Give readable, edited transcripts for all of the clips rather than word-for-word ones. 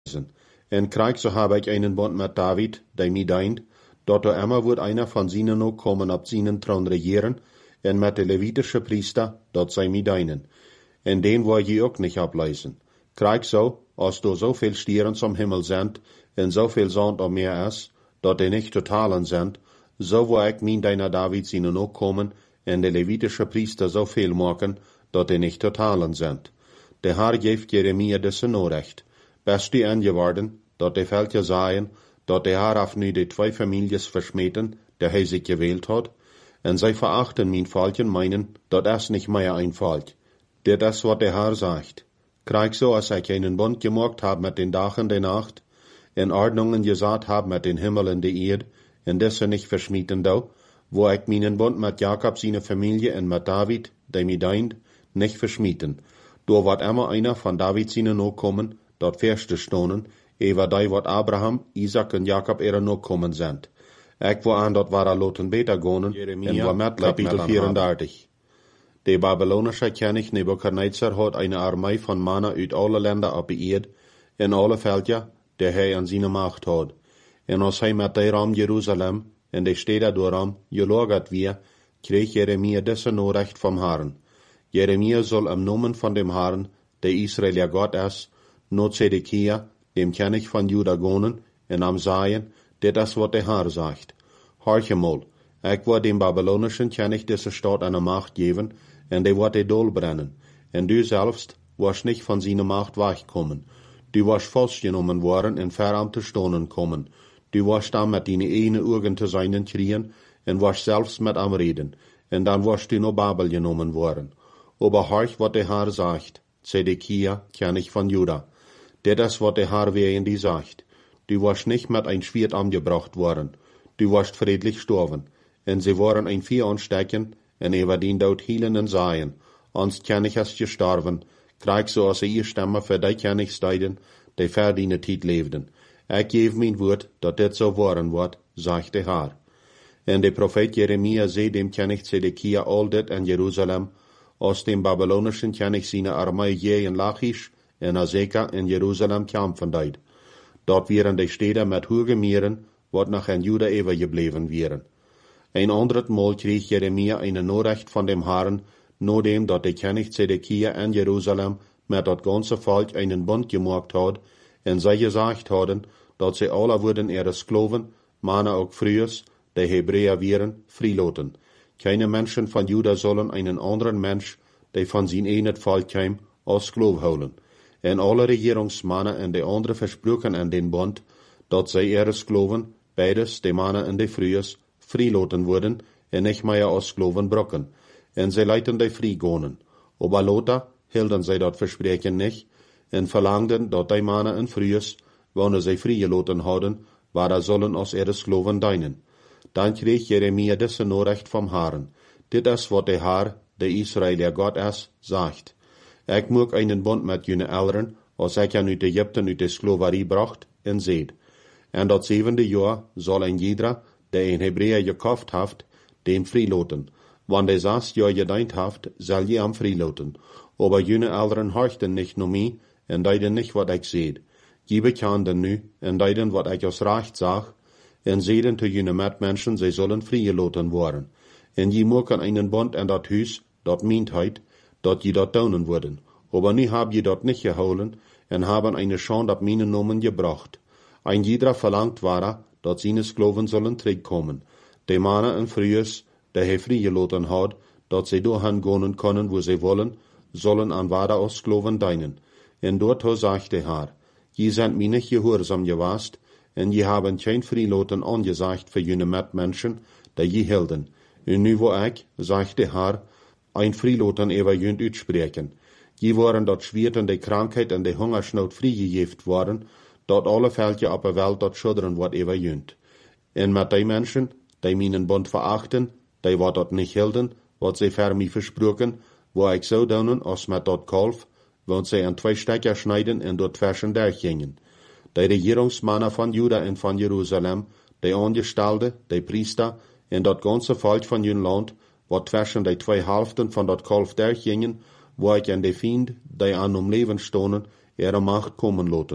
En krijg zo heb ik einen bond met David, die mij dient, dat er immer wordt einer van zijnen ook komen op zijnen troon regeren, en met de Levitische priester, dat zij mij dienen. En den wil je ook niet ablezen. Krijg zo, als er zoveel stieren zum Himmel zijn, en zoveel zand om meer is, dat die niet te talen zijn, zo wil ik mijn deiner David zijnen ook komen, en de Levitische priester zoveel maken, dat die niet te talen zijn. De Heer geeft Jeremia deze norecht. Best die aangeworden, dat de veldje zaaien, dat de Heer af nu de twee families versmeten, die hij zich gewählt had, en zij verachten mijn volkjen meinen, dat is niet meer een volk. Dit is wat de Heer zegt. Krijg zo, als ik einen bond gemaakt heb met den Dag en de Nacht, en Ordnungen gezet heb met den Himmel en de Erd, en deze niet versmieten dou, wo ik mijn bond met Jacob zijn familie en met David, die mij dient, niet versmieten. Door wat immer einer van David zijn ook komen, dat verste stonen, ewa die wat Abraham, Isaac en Jacob er ook komen zijn. Ik wil aan dat waar loten beter gonen, en wat met kapitel 34. De Babylonische König Nebuchadnezzar had eine armee van mannen uit alle landen op de eerd, en alle veldja, die hij aan zijn macht had. En als hij met de ram Jeruzalem, en de steden dooram, gelagert weer, kreeg Jeremia deze norecht vom Herrn. Jeremia soll im Namen von dem Herrn, der Israel ja Gott ist, not Zedekia, dem König von Juda gonen, en am sagen, dit is wat der Herr sagt. Horche mal, ik wil dem babylonischen König diese Stadt eine Macht geben, en die wird Idol brennen. En du selbst wirst nicht von seiner Macht wegkommen. Du wirst festgenommen worden en verarmt te stonen kommen. Du wirst dann mit deine eigenen Augen zu seinen kriegen, en wirst selbst mit am reden, en dann wirst du nach Babel genommen worden. Aber horch, wat der Herr sagt, Zedekia, König von Juda. Dit is wat der Herr wegen die sagt. Du wirst nicht mit ein Schwert angebracht worden. Du wirst friedlich sterben. En sie waren ein Vieh anstecken, en über den dort hielen en sagen, ans König ist gestorben, krieg so als ihr Stimme für die Königsteiden, die für deine Zeit lebten. Ich gebe mein Wort, dat dit so worden wird, sagt der Herr. En de Prophet Jeremia seh dem König Zedekia all dit in Jerusalem, aus dem babylonischen König seine Armee je in Lachish, en Azeka in Jerusalem kämpfen deed. Dort wären die Städte mit hoge Meeren, wat nach in Juda übergebleven wären. Ein anderes Mal krieg Jeremia eine Nachricht von dem Herrn, nachdem dat der König Zedekia in Jerusalem mit dat ganze Volk einen Bund gemacht hat, en sie gesagt hadden, dat sie alle würden ihre Sklaven, Männer auch frühers, die Hebräer wären, freilaten. Keine Menschen von Juda sollen einen anderen Mensch, der von sein eigenes Volk kam, als Sklav holen. En alle Regierungsmannen en de anderen versprochen an den Bund, dat zij ihre Sklaven, beides, de Männer en de Frühers, freilaten würden, en nicht mehr als Sklaven brocken. En sie leiten de freigonen. Aber later hielden zij dat Versprechen nicht, en verlangden, dat de Männer en Frühers, wanneer zij freigelaten hadden, waar sollen als ihre Sklaven dienen. Dan kreeg Jeremia deze Nachricht vom Herrn. Dit is wat de Herr, der Israel ja Gott ist, sagt. Ik maak einen Bund mit jene Eltern, als ik hen uit Egypten uit de Sklaverie bracht, en zeed. En dat 7e jaar zal een jeder, der een Hebräer gekauft heeft, den freilaten. Wanneer de 6 jaar gedient heeft, zal je hem freilaten. Aber jene Eltern horchten nicht nur mij, en deiden nicht wat ik zeed. Je bekenden nu, en deiden wat ik als recht zag, en zeiden te jene Mitmenschen, zij zullen freigelaten worden. En je maken einen Bund in dat huis, dat meent heit, dat je dat doen worden. Aber nu hab je dat nicht geholen, en haben eine Schande op mijn Namen gebracht. Ein jeder verlangt war, dat seine Sklaven sollen terugkomen. De Männer en Frühers, die hij freigelaten had, dat zij doorheen gaan können, wo zij wollen, sollen an wada als Sklaven dienen. En dort sagt der Herr, je sind mir nicht gehorsam gewast, en je haben kein Freilaten angesagt für jene Mitmenschen, die je hielden. En nu wo ik, sagt der Herr, ein Freilaten über jünd uitspreken. Je waren dat Schwert en de Krankheit en de Hungersnood vrijgegeven worden, dat alle veldje op de Welt dat schudderen wordt über jünd. En met die Menschen, die mijn Bund verachten, die wat dat niet hielden, wat zij voor mij versproken, wo ik zo doen als met dat kalf, want zij in 2 Stecker schneiden en dort versen durchgingen. Die Regierungsmannen von Juda en van Jerusalem, die Angestellte, die Priester en dat ganze Volk van hun land, wat versen die 2 Hälften van dat kalf durchgingen, wo ik en de Fiend, die aan om leven stonden, ihre Macht kommen laten.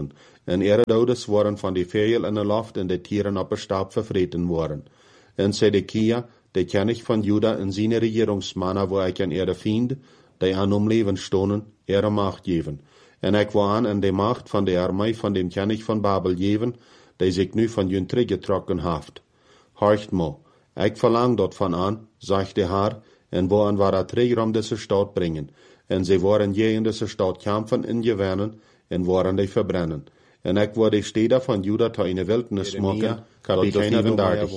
en ihre dodes waren van die vegel in de loft en de tieren op de stap vervreten worden. En Zedekia, de König van Juda en zijn regeringsmannen, wo ik aan ihre vriend, die aan om leven stonden, ihre macht geven. En ik wou aan in de macht van de armee van dem König van Babel geven, die zich nu van jun teruggetrokken heeft. Horcht mo, ik verlang dat van aan, zegt de Heer, en wo aan waar terug om deze stad brengen. En ze waren je in deze stad kampen en gewinnen, en waren die verbrennen. En ik wou de steden van Juda tot een wildnis maken, kapitel 37.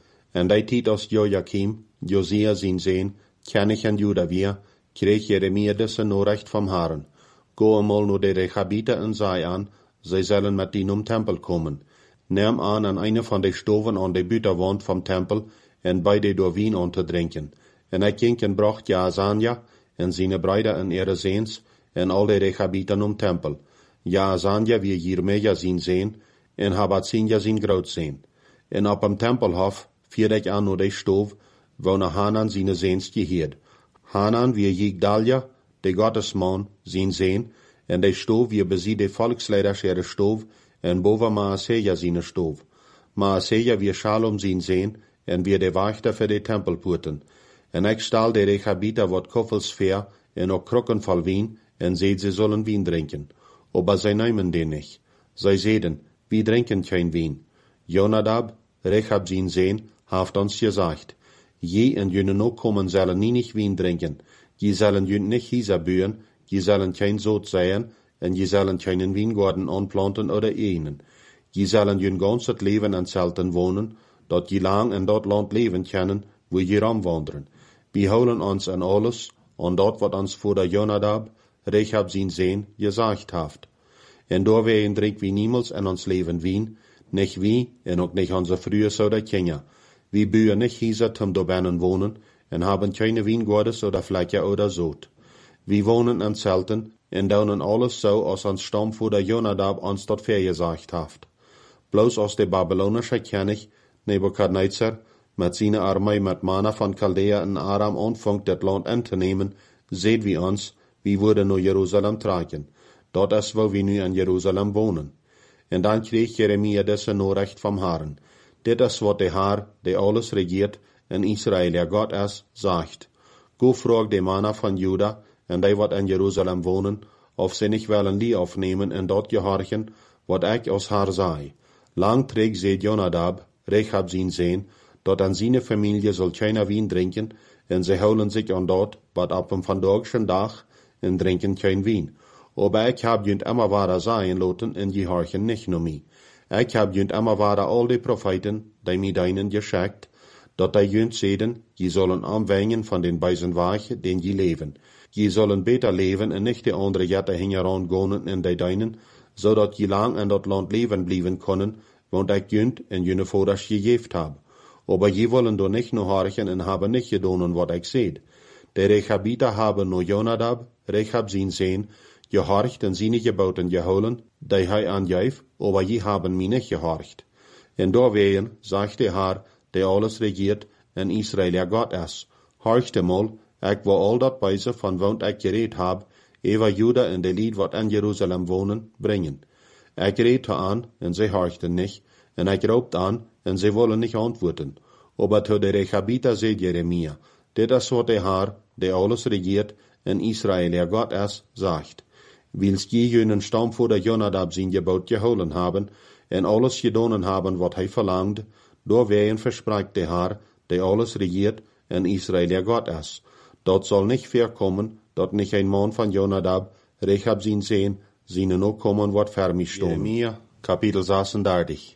En die tijd als Joachim, Josia zijn zoon, König in Juda weer, kreeg Jeremia deze Nachricht vom Herrn. Go eenmaal naar de Rechabieten en zei aan, zij zullen met die om Tempel komen. Neem aan eine van de stoven aan de buitenwand vom Tempel, en bij de door wien aan te drinken. En ik ging en bracht Jaazania, en zijn bruiden en ihre zoons, en al de Rechabieten om Tempel. Jaazania wie Jeremia zijn zoon, en Habatsinja zijn grootzoon. En op hem Tempelhof vier ik aan naar de stoof, wo Hanan zijn zoons geheerd. Hanan wie Jigdalia, de Gottesman, zijn zoon, en de stoof wie bezie de volksleiders ihre stoof, en boven Maaseja zijn stoof. Maaseja wie Shalom zijn zoon, en wie de wachter voor de tempelpoorten. En ik stal de Rechabieten wat koffels ver, en ook krukken vol wien, en zei ze zullen wien drinken. Aber zij nemen den niet. Zij zeiden, wie drinken geen wien. Jonadab, Rechab zijn zoon, heeft ons gezegd, je en jullie ook komen zullen niet wien drinken. Je zullen jullie niet hiezer buren, je zullen geen zoot zijn, en je zullen geen wijngaarden aanplanten oder enen. Je zullen jullie gans het leven in zelten wonen, dat je lang in dat land leven kunnen, wo je wandelen. We houden ons aan alles, aan dat wat ons voor de Jonadab, Rechab zijn zoon, gezegd heeft. En doorwegen drinken we niemals in ons leven wien, nicht wie, en ook nicht onze vroeger zouden kennen. We buren nicht hiezer zum dobinnen wonen, en haben keine wijngaarden oder vlekken oder zoot. We wonen in zelten, en doen alles zo als ons stamvoerder Jonadab ons dat vergezegd heeft. Bloos als de Babylonische König, Nebukadnezar, met zijn armee met mannen van Chaldea en Aram aanvangt dit land in te nemen, zeiden we ons, we worden naar Jeruzalem trekken. Dat is waar we nu in Jeruzalem wonen. En dan kreeg Jeremia deze Nachricht vom Herrn. Dit is wat de Heer, die alles regiert, in Israël, ja God is, zegt. Go vraag de mannen van Juda, en die wat in Jeruzalem wonen, of ze niet willen die afnemen en dat gehorchen, wat ik als Heer zei. Lang treeg ze Jonadab, Rechab zijn zoon, dat aan zijn familie zal geen wien drinken, en ze houden zich aan dat, wat op een vandagschen dag, en drinken geen wien. Aber ik heb junt immer ware zijn laten, en gehorchen nicht naar mij. Ik heb junt immer ware al die profeten, die mij deinen geschickt, dat die junt zeiden, je zullen aanwengen van den bijzen weg, den je leven. Je zullen beter leven en nicht de andere jette hingeraan gaan in die deinen, zodat je lang in dat land leven blijven kunnen, want ik junt en june vaders gegeven heb. Aber je willen door nicht naar horchen en hebben nicht gedaan wat ik zeid. De Rechabieten hebben naar Jonadab, Rechab zijn zoon, gehorcht en zijn geboten gehouden, die hij aangeeft, aber je hebben mij niet gehorcht. En doorwegen, zegt de Heer, die alles regiert, en Israël ja God is. Horcht eenmaal, ik wil al dat bijze van wat ik gereed heb, over Juda en de lied wat in Jeruzalem wonen, brengen. Ik reed aan, en zij horchten niet, en ik roept aan, en zij willen niet antwoorden. Aber to de Rechabieten zei Jeremia, dit is wat de Heer, die alles regiert, en Israël ja God is, zegt. Wils je hun stamvoerder Jonadab zijn gebod gehouden hebben, en alles gedaan hebben wat hij verlangde, doorwegen verspreekt de Heer, die alles regiert, en Israël ja God is. Dat zal niet voorkomen, dat niet een man van Jonadab, Rechab zijn zoon, zijn ook komen wat voor mij stonden. Jeremia, kapitel 36.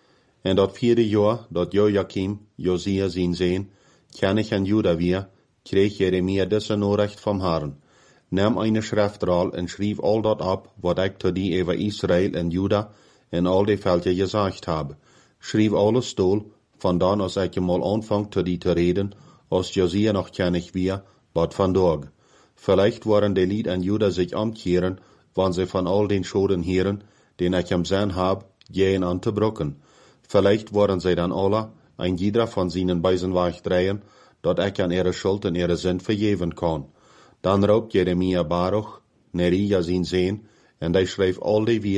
En dat vierde jaar, dat Joachim, Josia zijn zoon, König in Juda weer, kreeg Jeremia deze Nachricht vom Herrn. Neem eine Schriftrol en schreef al dat op, wat ik tot die over Israël en Juda en al die velden gezegd heb. Schreef alles stoel, vandaan als ik eenmaal aanvang tot die te reden, als Josia nog König weer, wat vandaag. Vielleicht waren de Lied en Juda zich omkeren, wanneer ze van al den Schoden heren, den ik hem zijn heb, gehen aan te brokken. Vielleicht waren zij dan alle, ein jeder van zijn bijzen wegdrehen, dat ik aan ihre schuld en ihre zin vergeven kan. Dan roept Jeremia Baruch, Nerija zijn zoon, en hij schreef al die woord,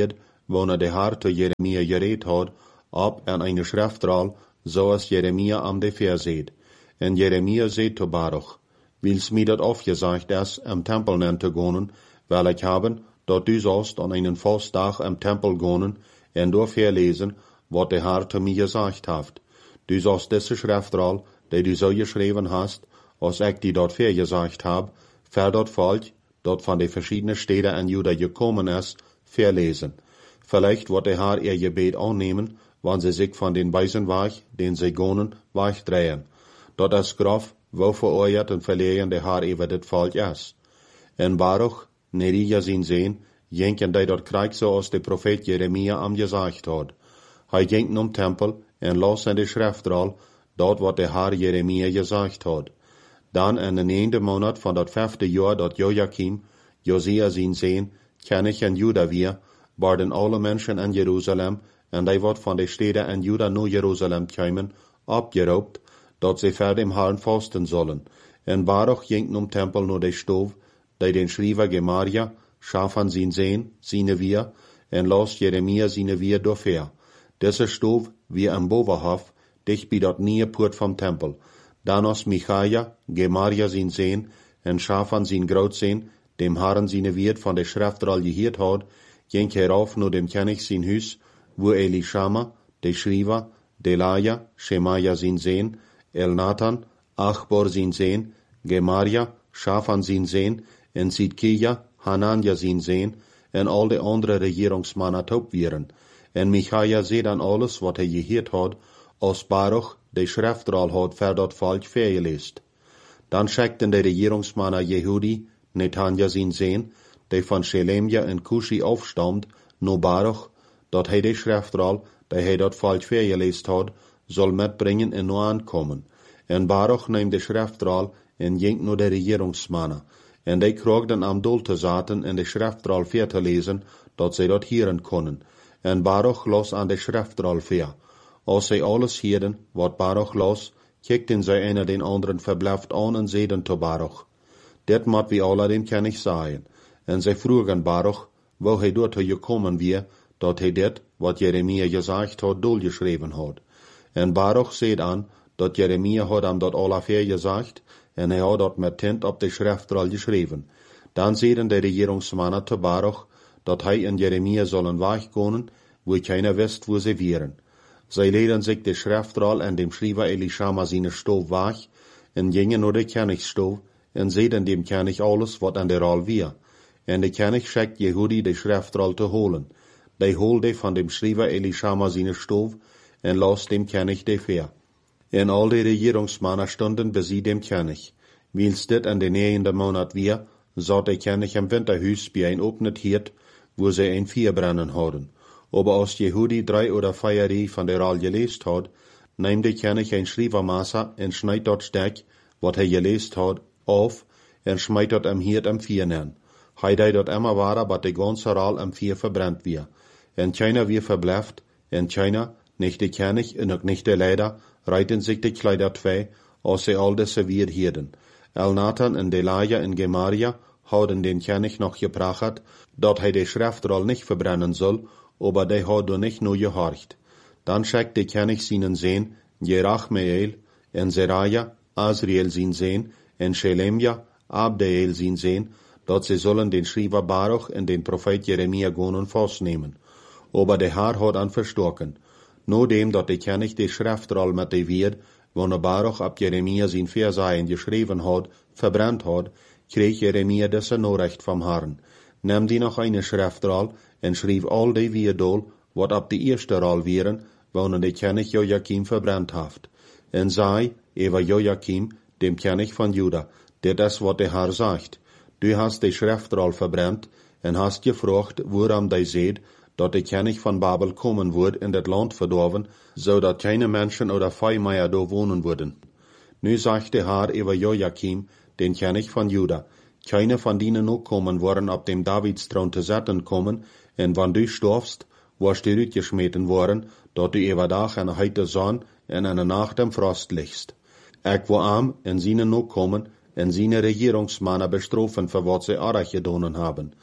wanneer de Haar te Jeremia gereed had, ab en eine Schriftrol, zoals Jeremia am de Vers seht. En Jeremia seht te Baruch, wils mir dat aufgesagt is, am Tempel nen te gonen, weil ich haben, dat du sollst an einen Fastdag am Tempel gonen, en door verlesen, wat de Haar te mir gesagt haft. Du sollst diese Schriftrol, die du so geschrieben hast, als ich die dort vergesagt hab, ver dort Volk, dort von de verschiedenen Städten an Juda gekommen ist, verlesen. Vielleicht wird der Herr ihr Gebet annehmen, wann sie sich von den Weisen Weg, den sie gonen, wegdrehen. Dort ist grof, wo verurteilt und verlegen der Herr über das Volk ist. En Baruch, Nerija sin sehen, jenken die dort Krieg so als der Prophet Jeremia am gesagt hat. Jenken um Tempel en los in die Schriftrol, dort wat der Herr Jeremia gesagt hat. Dann in den 9. Monat von dat 5. Jahr dat Joachim, Josia sin sehen, König in Juda wir, waren alle Menschen in Jerusalem, en die wat von de Städten in Juda nur Jerusalem kämen, abgeraubt, dat sie vor dem Herrn fasten sollen. En Baruch jenken um Tempel nur de Stov, die den Schreiber Gemaria, Schafan sin sehen, sine wir, en los Jeremia sine wir dofer. Diese Stov wie am Boverhof, dicht bei dort nie Port vom Tempel. Dann aus Michaja, Gemaria sin sehen, en Schafan sin Graut sehen, dem Herrn sine Wirt von der Schriftroll gehiert hat, jenk herauf nur dem König sin Hüs, wo Elishama, de Schriva, Delaja, Shemaja sin sehen, Elnathan, Achbor sin sehen, Gemaria, Schafan sin sehen, en Sidkija, Hananja sin sehen, en al de andere Regierungsmannen taub wieren. En Michaja seht an alles, wat gehiert hat, als Baruch de Schriftroll hat ver dat Volk vergelest. Dann schickten de Regierungsmannen Jehudi, Netanja sin sehen, de von Shelemja en Kushi aufstammt, no Baruch, dat de Schriftroll, de dat Volk vergelest hat, soll mitbringen en no ankommen. En Baruch neemt de Schriftroll en jenkt no de Regierungsmannen. En de krogden am Dolte zaten en de Schriftroll ver te lezen, dat zij dat hieren konnen. En Baruch los an de Schriftroll ver. Als zij alles hieren, wat Baruch los, kijkten zij einer den anderen verblijft aan en zeiden te Baruch. Dit moet wie alle dem König sagen. En zij vroegen Baruch, wo hij dort gekommen wie, dat hij dit, wat Jeremia gesagt hat, dolgeschreven had. En Baruch seht an, dat Jeremia had am dat alle gesagt, en hij had dat met tint op de Schriftroll geschreven. Dan zeiden de Regierungsmannen te Baruch, dat hij en Jeremia sollen wegkonen, wo keiner wist, wo sie wären. Zij leden sich de Schriftroll en dem Schreiber Elishama sine Stov weg, en gingen nur de Königsstov, en zeiden dem König alles, wat an der Roll wir. En de König schickt Jehudi de Schriftroll te holen. De holde von dem Schreiber Elishama sine Stov, en los dem König de ver. En al de Regierungsmannen stunden bei sie dem König. Wils dit an de 9. Monat wir, zat de König im Winterhuis bei ein opnet Hirt, wo sie ein Vier brennen hadden. Aber als Jehudi 3 oder 4 Rie von der Roll gelest hat, nehmt der König ein Schrievermaßer en schneid dort Steck, wat gelest hat, auf, en schmeit dort am Hirt am Vier nen. Dei dort immer war, bat de ganze Roll am Vier verbrennt wir. En keiner wir verbleift, en keiner, nicht der König en ook nicht der Leider, reiten sich die Kleider zwei, als sie all diese wir hierden. Elnathan en Delaja en Gemaria hadden den König noch gebracht, dat hij de Schriftroll nicht verbrennen soll, aber de had er nicht nur gehorcht. Dann schickt der König seinen Sehn, Jerachmeel, en Seraja, Asriel sin Sehn, en Shelemja, Abdeel sin Sehn, dat sie sollen den Schreiber Baruch en den Prophet Jeremia gonen fastnehmen. Aber der Herr hat an verstorken. Nur dem, dat der König de Schriftroll mit de Wied, wanneer Baruch ab Jeremia sin Versaien geschrieben hat, verbrannt hat, kreeg Jeremia desse Nachricht vom Herrn. Nimm die noch eine Schriftroll en schrieb all die Wierdol, wat ab die erste Roll wären, wanneer de König Joachim verbrannt haft. En sei, über Joachim, dem König von Juda, dit is wat der Herr sagt. Du hast die Schriftroll verbrannt, en hast gefragt, woran die seht, dat der König von Babel kommen wird in das Land verdorven, so dat keine Menschen oder Vieh mehr da wohnen würden. Nu sagt der Herr über Joachim, den König von Juda, keine von denen noch kommen worden, ab dem Davidsthron zu setzen kommen, en wann du stirbst, wirst du uitgeschmeten worden, dat du über Tag en heite Sonn en eine Nacht im Frost liegst. Ich wo arm en seine noch kommen, en seine Regierungsmannen bestrofen, für wat sie Arach gedonen haben.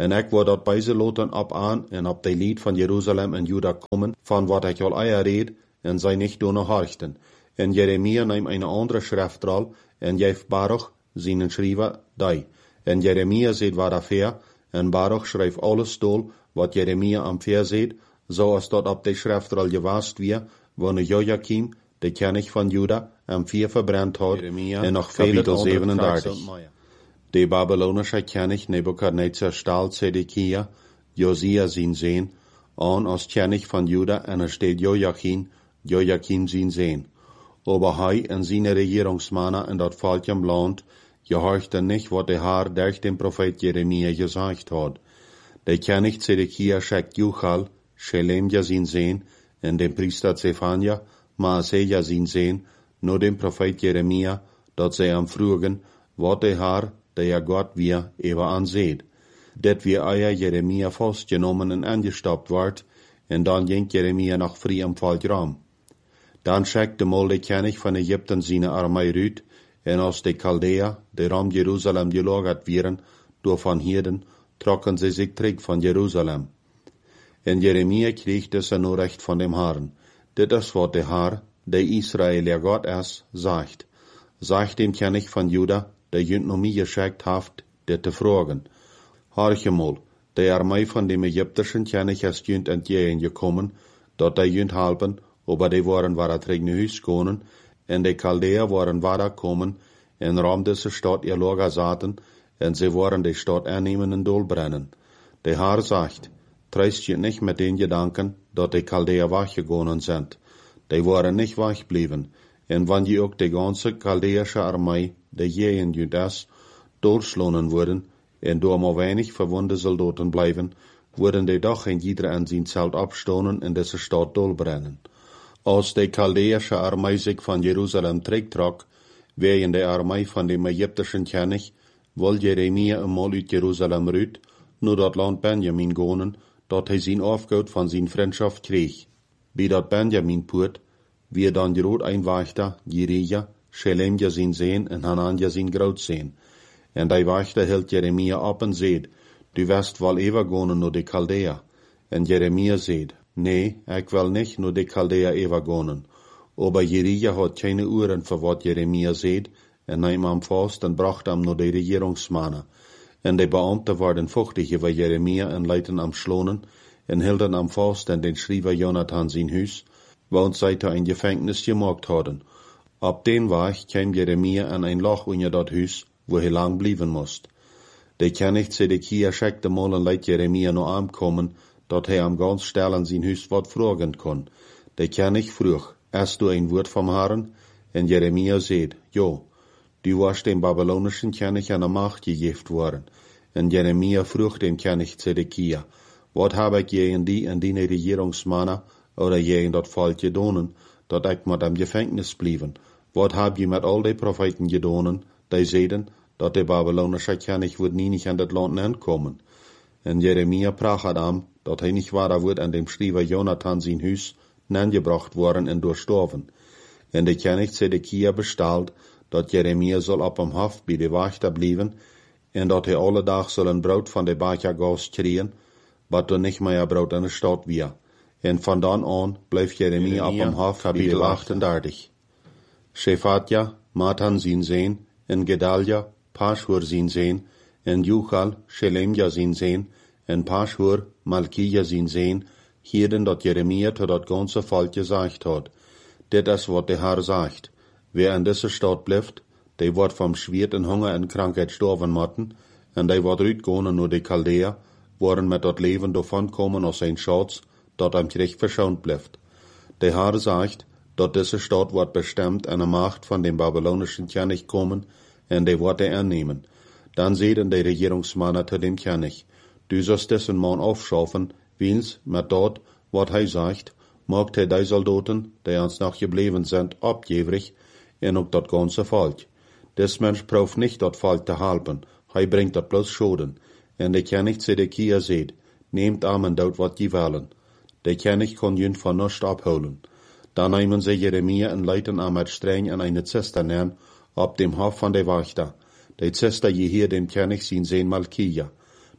En ik word dat bijzeloten op aan en op de lied van Jeruzalem en Juda komen, van wat ik al eier reed, en zij niet door harchten. En Jeremia neemt een andere schriftrol, en geeft Baruch zijn schrijver die. En Jeremia zegt wat affair, en Baruch schrijft alles dol, wat Jeremia am Ver zegt, zoals dat op de schriftrol gewaast weer, wanneer Joachim, de koning van Juda, am Ver verbrannt had, en nog kapitel 37. De Babylonische koning Nebukadnezar stahl Zedekia, Josia zijn zeen, aan als koning van Juda, en er steht Joachim zijn zeen. Aber hij en zijn regeringsmannen in dat volkjem land gehorchten nicht, wat de Herr durch den Prophet Jeremia gesagt had. De koning Zedekia schickt Juchal, Shelemja zijn zeen, en den priester Zephania, Maaseja zijn zeen, nur dem Prophet Jeremia, dat zij am frugen, wat de Herr, der Gott wir, ever anseht. Dat wir eier Jeremia vastgenomen en angestoppt wordt, en dan ging Jeremia nog vrij am volk ram. Dan schickte mol de koning van Egypten zijn armee uit, en als de Chaldea, de ram Jeruzalem gelagert wieren, door van Hirden, trokken sie sich terug van Jeruzalem. En Jeremia kreeg dus een recht van dem Herrn. Dit is wat de Herr, de Israëlier Gott is, sagt. Sagt dem koning van Juda, de junt nog mij geschickt haft, dit te vragen. Horche mol, de armee van dem Egyptischen koning is junt entgegengekommen, dat de junt helpen, aber die waren waar het regne huis konen, en de Chaldea waren waar komen, en ram deze stad ihr Lager zaten, en sie waren de stad aannemen en dolbrennen. De Herr sagt, treist je nicht met den Gedanken, dat de Chaldea weggegangen sind. Die waren nicht weggeblieben, en wann je ook de ganze Chaldeische armee, de jeen Judas, doorschlonen worden, en door maar weinig verwunde soldaten blijven, worden die doch in jeder aan zijn Zelt abstonen en deze stad dolbrennen. Als de Chaldeische armee zich van Jeruzalem terugtrok, wegen de armee van de Egyptischen koning, wil Jeremia eenmaal uit Jeruzalem uit, nur dat land Benjamin gonen, dat hij zijn afgoed van zijn vriendschap kreeg. Bij dat Benjamin-poort, wie dan groot eenwachter, Jerija, Shelemja zijn zeen en Hananja zijn groot zeen. En die wachter hield Jeremia op en zeid, du wirst wel even gonen naar de Chaldea. En Jeremia zeid, nee, ik wil niet naar de Chaldea even gonen. Aber Jerija had keine uren voor wat Jeremia zeid, en neem hem vast en bracht hem naar de regeringsmannen. En de Beamten waren vochtig over Jeremia en leidden am schlonen, en hielden am vast en den schrijver Jonathan zijn huis, want zij te een gevangenis gemaakt hadden. Op den weg kwam Jeremia aan een loch onder dat huis, wo hij lang blijven moest. De koning Zedekia schickte mal en liet Jeremia nog aankomen, dat hij am ganz stil in zijn huis wat vragen kon. De koning vroeg, hast du een woord van Herren? En Jeremia zeid, jo, du warst dem babylonischen koning aan de macht gegeven worden. En Jeremia vroeg den koning Zedekia, wat heb ik je in die en die regeringsmannen, oder je in dat volk gedonen, dat ik met hem gevangenis blijven? Wat heb je met al die profeten gedonen, die zeiden, dat de babylonische koning wordt niet aan dat land aankomen? En Jeremia pracht hem, dat hij niet waar wordt aan dem schrijver Jonathan zijn huis aangebracht worden en doorstorven. En de koning Zedekia bestelt, dat Jeremia zal op hem hof bij de wachter blijven, en dat hij alle dag zal een brood van de bakergas krijgen, wat er niet meer brood in de stad weer. En van dan aan blijft Jeremia op hem hof, kapitel 38. Shefatja, Matan zijn zeen, en Gedalja, Pashur zijn zeen, en Juchal, Shelemja zijn zeen, en Pashur, Malkija zijn zeen, hierden dat Jeremia tot dat ganze volk gezegd had. Dit is wat de Herr sagt. Wer in deze stad blijft, die wordt vom Schwert en Hunger en Krankheit sterven moeten, en die wordt uitgaan naar de Chaldea, worden met dat leven davon komen als een Schatz, dat am Krieg verschont blijft. De Herr sagt, dat deze stad wordt bestemmt aan de macht van den babylonischen koning komen, en die wordt hij aannemen. Dan zeiden de regeringsmannen te dem koning, du sollst dessen man afschaffen, wils met dat, wat hij zegt, maakt hij die soldaten, die ons nog gebleven zijn, opgeverig, en ook dat ganze volk. Des mens proeft niet dat volk te helpen, hij brengt dat bloos schoden. En de koning Zedekia zeid, neemt aan en doet wat je willen. De koning kon junt van niets ophouden. Dan nemen ze Jeremia en leiden aan met streng en een cistern aan, op dem hof van de wachter. De cister je hier dem koning zijn Malkija.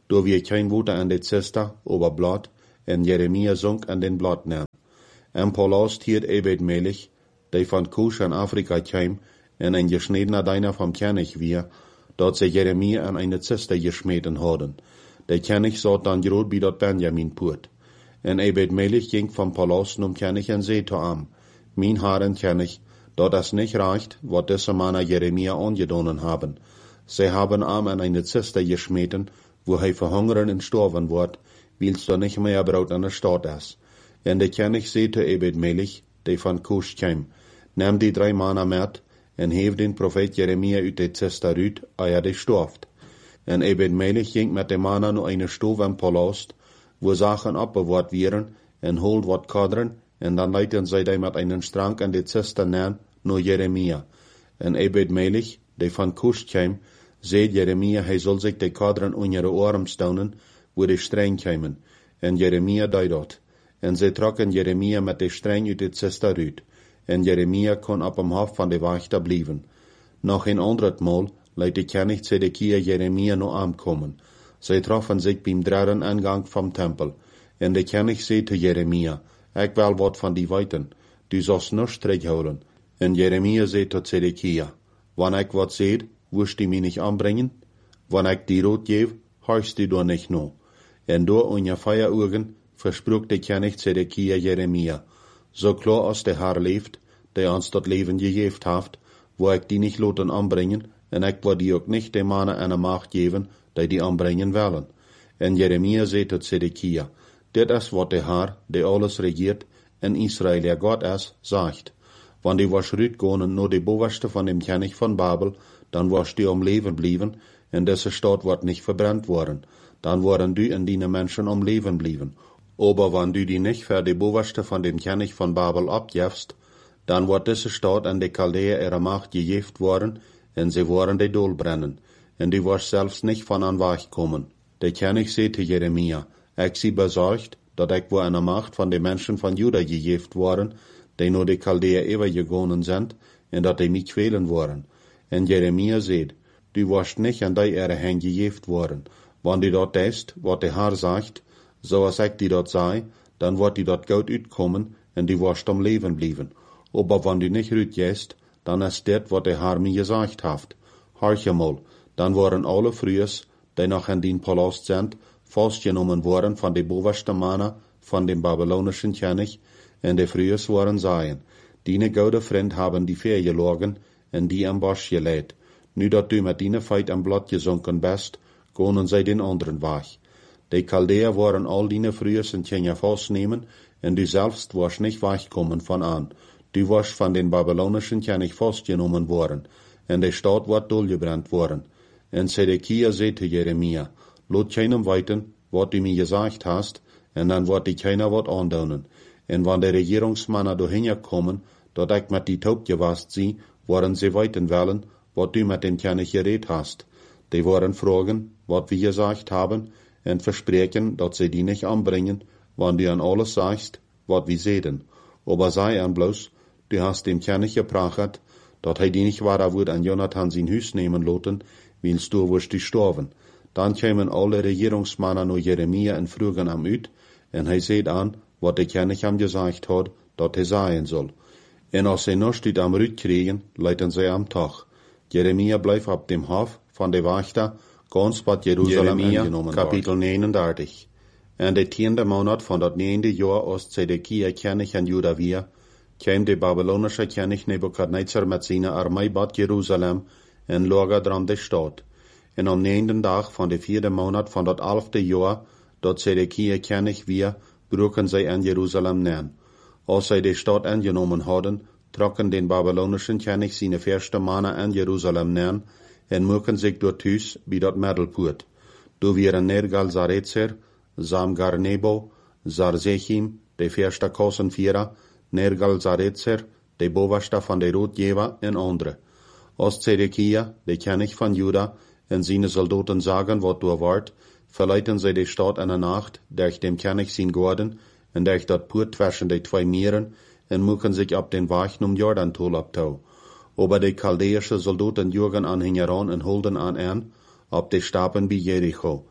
Do wir kein Wote an de Zista, ober Blatt, en Jeremia sunk an den Blatt nahm. En Paulus tiert ebed melig, de van Kusch an Afrika keim, en ein geschniedener Deiner vom König wir, dort se Jeremia an eine Zista geschmeten hadden. Der König sot dann grot bi dort Benjamin put. En ebed melig ging vom Paulus num König en See to am. Min Herren König, dort das nicht reicht, wat diese Männer Jeremia angedonnen haben. Sie haben am an eine Zista geschmeten, wo hij verhungern und sterben wird, weil's da nicht mehr Brot an der Stadt ist. En der König sehte ebed melig, de van Kusch keim, nahm die 3 Männer mit, en heef den Prophet Jeremia uit de Zista ruut, eer de storft. En ebed melig ging mit de Männer nur eine Stove am Palast, wo Sachen abbewahrt wären, en holt wat kadren, en dann leiten sie die mit einen Strang an de Zista nähen, nur Jeremia. En ebed melig, de van Kusch keim, seht Jeremia, hij soll sich de kadren in ihre Ohren staunen, wo de Streng kämen. En Jeremia deed dat. En ze trokken Jeremia met de Streng uit de Zista ruut. En Jeremia kon op hem hof van de Wachter blijven. Nog een ander Mal leidt de König Zedekia Jeremia no aankomen. Zij troffen zich beim derde Eingang vom Tempel. En de König zei te Jeremia, ik wil wat van die weten, du sollst nichts terughouden. En Jeremia zei tot Zedekia, wanneer ik wat zei, wirst du mich nicht anbringen? Wanneer ik die Rot geef, horchst du doch nicht no. En door in je Feieraugen versprach de König Zedekia Jeremia, so klar als der Herr leeft, der uns dat Leben gegeven heeft, wo ik die nicht loten anbringen, en ik wil die ook nicht de Mannen eine Macht geven, die die anbringen willen. En Jeremia zei tot Zedekia, dit is wat de Herr, die alles regiert, en Israel der Gott is, sagt. Wann die was rütgonen nur de bovenste van dem König von Babel, dann was die am Leben blieben, en deze Stadt wordt nicht verbrannt worden. Dann worden du en die Menschen am Leben blieben. Aber wann du die nicht für de bovenste von dem König von Babel abgefst, dann wird diese Stadt an de Chaldäer ihre Macht gegeft worden, en sie worden de Dol brennen, en du wirst selbst nicht von an Weich kommen. Der König zei te Jeremia, ich sie besorgt, dat ich wo eine Macht von den Menschen von Juda gegeft worden, die nur de Chaldäer übergegangen sind, en dat die mich quälen worden. En Jeremia seht, du wirst nicht an die ihre Hand gegeft worden. Wann die dort ist, wat der Herr sagt, so als ich die dort sei, dann wird die dort gut uitkommen, en die wirst am Leben blieben. Aber wenn du nicht rütgehst, dann ist das, wat der Herr mir gesagt hat. Horch mal, dann waren alle Frühes, die noch in den Palast sind, festgenommen worden von den bovensten Männer von dem babylonischen König, en de Frühes waren seien. Dine gute Freund haben die Fee gelogen, en die am Bosch gelegt. Nu dat du mit dine Feit am Blatt gesunken bist, gonen zij den anderen Weg. De Chaldäer waren all dine Frühes in Kenia festnehmen, en du selbst warst nicht wegkommen von an. Du warst von den babylonischen König festgenommen worden, en de Stadt wird durchgebrannt worden. En Zedekia zei te Jeremia, lot keinem weiten, wat du mir gesagt hast, en dann wird die keiner wat andonen. En wann de Regierungsmänner dahin kommen, dat ich mit die Taub gewast sie, worden sie weiten wollen, wat du mit dem König geredet hast. Die wollen fragen, wat wir gesagt haben, en versprechen, dat sie die nicht anbringen, wann du an alles sagst, wat wir sehen. Aber sei an bloß, du hast dem König geprachet, dat hij die nicht wahrer wird an Jonathan sein Hüs nehmen loten, weil's du wirst die sterben. Dann kämen alle Regierungsmänner nur Jeremia en fragen am ut, en hij seht an, wat der König am gesagt hat, dat hij sein soll. En als sie noch die am Rüt kriegen, leiten sie am Tag. Jeremia bleibt ab dem Hof von der Wachter, ganz bad Jerusalem eingenommen. Kapitel 39. En de 10. Monat von dat 9. Jahr aus Zedekia König an Juda wir, käm der babylonische König Nebukadnezar mit seiner Armee bad Jerusalem en lager dran de Stadt. En am 9. Tag von der 4. Monat von dat 11. Jahr, dat Zedekia König wir, bruchen sie an Jerusalem nähen. Als sie die Stadt eingenommen hadden, trokken den babylonischen König seine erste Männer an Jerusalem nähen, en mucken sich dort Hüs wie dort Mittelpurt. Du wären Nergal-Sarezer, Samgar-Nebo, Sarzechim, de erste Kosenvierer, Nergal-Sarezer, de bovenste von de Rotgeber en andere. Als Zedekia, de König von Juda, en seine Soldaten sagen, wat du wart, verleiten sie die Stadt in der Nacht, durch dem König sein Gorden, en durch dat Purt zwischen de 2 Meeren, en mucken sich ab den Weg um Jordan-Tol abtau. Aber de chaldäische Soldaten jürgen an hingeran en holden an ab de Stapen bei Jericho.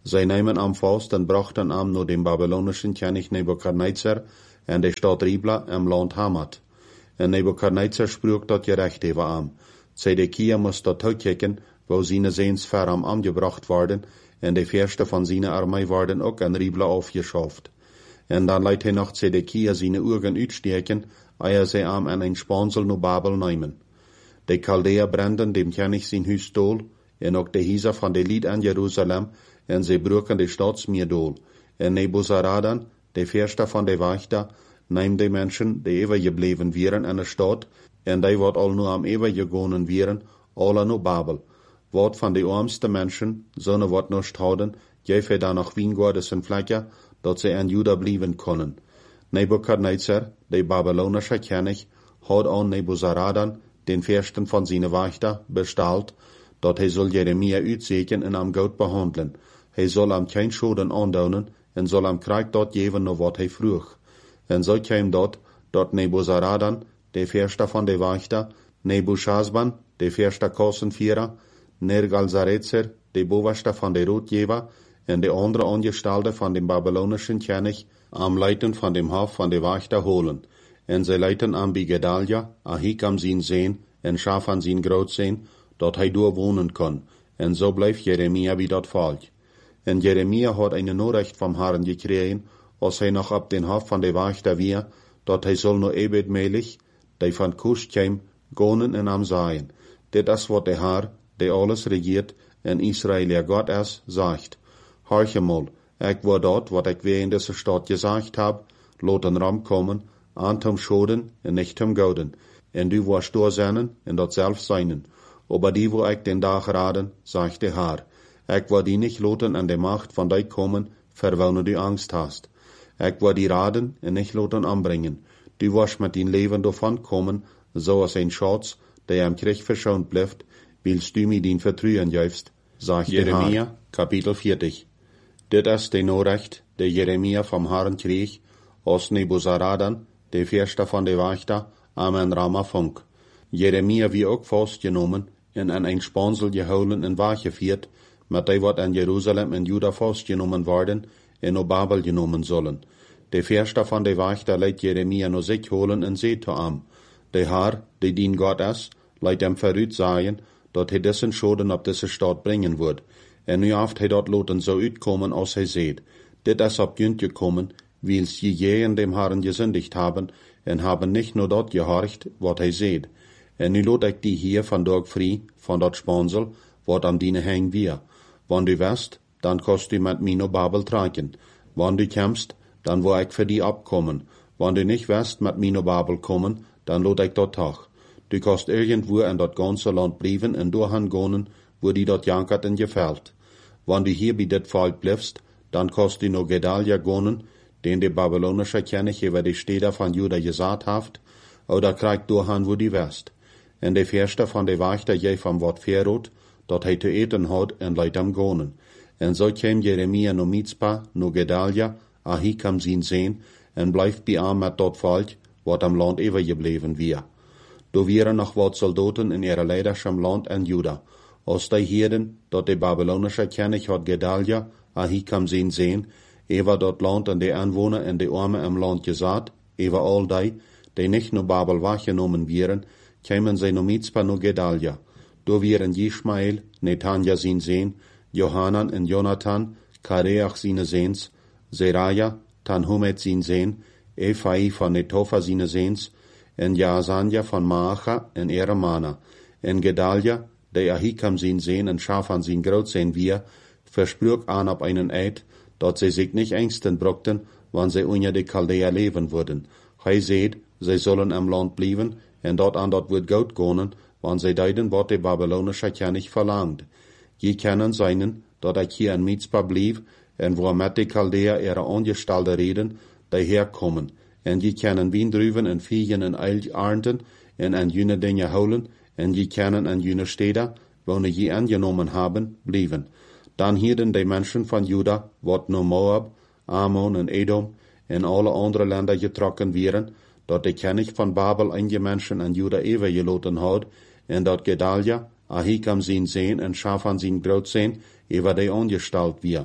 Zij nemen am vast en brachten am naar dem babylonischen König Nebukadnezar en de stad Ribla im land Hamat. En Nebukadnezar sprak dat gerecht over am. Zedekia moest dat uitkijken, wo zijn zeens ver am angebracht worden, en de verste van zijn armee worden ook in Ribla aufgeschaft. En dan leidt hij nog Zedekia zijn ogen uitsteken, eer zij am en een spansel naar Babel nemen. De Chaldea branden dem König zijn huis dool, en ook de Hisa van de lied aan Jeruzalem, en zij broken de stadsmeer dool. En Nebuzaradan, de verste van de wachter, neemt de mensen, die overgebleven waren in de stad, en die wat al nu am overgegonen waren, alle naar Babel. Wat van de armste mensen, zonne wat nicht hadden, geef hij dan nog wijngaarden en vlekken, dat zij in Juda blijven konden. Nebukadnezar, de Babylonische König, had aan Nebuzaradan, den versten van zijn wachter, besteld, dat hij zal Jeremia uitzeken en am goed behandelen. Hij zal am geen schoden aandoen, en zal am krijg dat geven naar wat hij vroeg. En zo kwam dat Nebuzaradan, de verste van de wachter, Nebuchadnezzar, de verste kostenvierer, Nergal-Sarezer, de bovenste van de roodgever, en de andere aangestalde van de Babylonischen König, am leiten van dem hof van de wachter holen. En zij leiten am bij Gedalia, Ahikam zijn zoon, en Shaphan zijn grootzoon, dat hij door wonen kon. En zo bleef Jeremia bij dat volk. En Jeremia had een Nachricht vom Herrn gekregen, als hij nog op den hof van de wachter weer, dat hij zal naar Ebed-Melech, die van Kush kwam, gonen en am zijn. Dit is wat de Herr, die alles regiert, en Israël ihr Gott is, zegt. Horch mal, ik wil dat, wat ik weer in deze stad gezegd heb, laten ram komen, aan tom schoden en nicht tom gouden. En du wirst doorzennen en dat zelf zijn. Aber die wil ik den dag raden, zegt de Herr. Ik wil die nicht laten an de macht van die komen, verwonnen du angst hast. Ik wil die raden en nicht laten anbringen. Du wirst met din leven davon komen, zoals een Schatz, der am Krieg verschont blijft, willst du mir din vertrauen geefst, zegt Jeremia, Kapitel 40. Dit is de Nachricht, die Jeremia vom Herrn kreeg, als Nebuzaradan, de verste van de wachter, am en Rama vond. Jeremia wie ook vastgenomen en in een spansel gehouden en weggevierd, met die wat in Jeruzalem en Juda vastgenomen worden en op Babel genomen zullen. De verste van de wachter leidt Jeremia naar zich holen en zei te am. De Herr, die dien God is, leidt hem vooruit zeggen, dat hij dessen schoden op deze stad brengen wordt. En nu heeft hij dat laten zo uitkomen als hij zegt. Dit is op junt gekomen, wils je in dem Herrn gesündigt haben, en haben nicht nur dat gehorcht, wat hij zegt. En nu laat ik die hier vandaag vrij, van dat spansel, wat am dienen hang weer. Wanneer du west, dan kost du met mij naar Babel trekken. Wanneer du komst, dan wil ik voor die opkomen. Wanneer du nicht west met mij naar Babel komen, dan laat ik dat toch. Du kost irgendwo in dat ganze land blijven en doorgaan gonen, wo die dat jankert en gefällt. Wanneer du hier bij dit volk blijfst, dan kost du naar Gedalia gonen, den de Babylonische König über die Städte van Juda gesagt haft, oder krijgt doorgaan wo die west. En de verste van de wachter jij van wat verroet, dat hij te eten had en leidt hem gonen. En zo kwam Jeremia naar Mizpa, naar Gedalia, Ahikam zijn zoon, en blijft bij aan met dat volk, wat am land overgebleven weer. Do waren nog wat soldaten in ihre leiderschap land en Juda. Als die hielden, dat de Babylonische König had Gedalia, Ahikam zijn zoon, over dat land en de aanwoner en de armen im land gezet, over al die nicht naar Babel weggenomen waren, kwamen zij naar Mizpa naar Gedalia. Do waren Ishmael, Netanja zijn zoon, Johanan en Jonathan, Kareach zijn zoons, Zeraja, Tanhumet zijn zoon, Ephai van Netofa zijn zoons, en Jaazania van Maacha en Eremana, en Gedalia, de Ahikam zijn zoon en Shaphan zijn grootzoon weer, versprach aan op einen Eid, dat zij zich nicht engsten brockten, wann zij onder de Chaldea leven würden. Hij zei, zij zullen im land blijven, en dat aan dat wordt goed gonen, wann zij deiden wat de Babylonische König verlangt. Je kennen seinen, dat ik hier in Mizpa blieb, en wo met de Chaldea ihre Angestellte reden, die herkommen. En je kennen Wiendruven en Viegen en Eil ernten, en an jene Dinge holen, en je kennen an jene Städte, wo je angenomen haben, blijven. Dan hielden de mensen van Juda, wat naar Moab, Ammon en Edom, en alle andere landen getrokken waren, dat de König van Babel einige mensen aan Juda overgelaten had, en dat Gedalia, Ahikam zijn zoon en Shaphan zijn grootzoon, over die angesteld weer.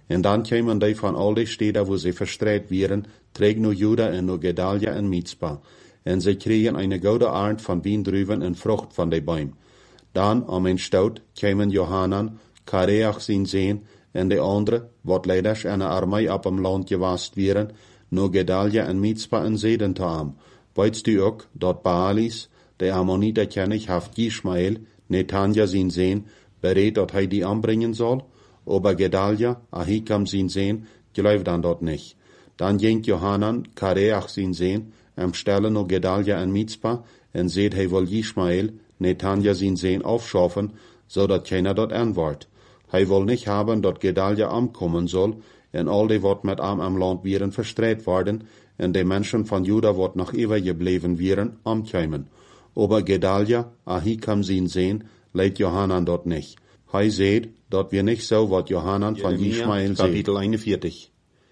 En dan kämen die van al die steden, wo sie verstreit wären, träg nur Juda en nur Gedalia en Mizpa. En sie kriegen eine gute Art von Wiendrüben en Frucht von de Bäum. Dan, am een stout, kämen Johanan, Kareach zijn Sehen, en de andere, wat leiders en armee op hem land gewast wären, nur Gedalia en Mizpa en Zeden taam. Weißt du ook, dat Baalis, de Ammoniter kennig, haft Ishmael, Netanja zijn Sehen, bereid dat hij die anbringen soll? Aber Gedalia, Ahikam zijn Sehen, gelooft dan dat nicht. Dan ging Johanan, Kareach zijn Sehen, stelle no Gedalia en Mizpa, en seht hij wil Ishmael, Netanja zijn Sehen aufschaffen, zodat keiner dort antwoordt. Hij wil nicht haben, dat Gedalia ankommen soll, en al die wat met am land wären verstreit worden, en de Menschen van Juda wat noch eeuwig gebleven wären, ankämen. Aber Gedalia, Ahikam zijn Sehen, leidt Johanan dort nicht. Hij seht, dat wir nicht so wat Johanan van Ishmael Kapitel 41.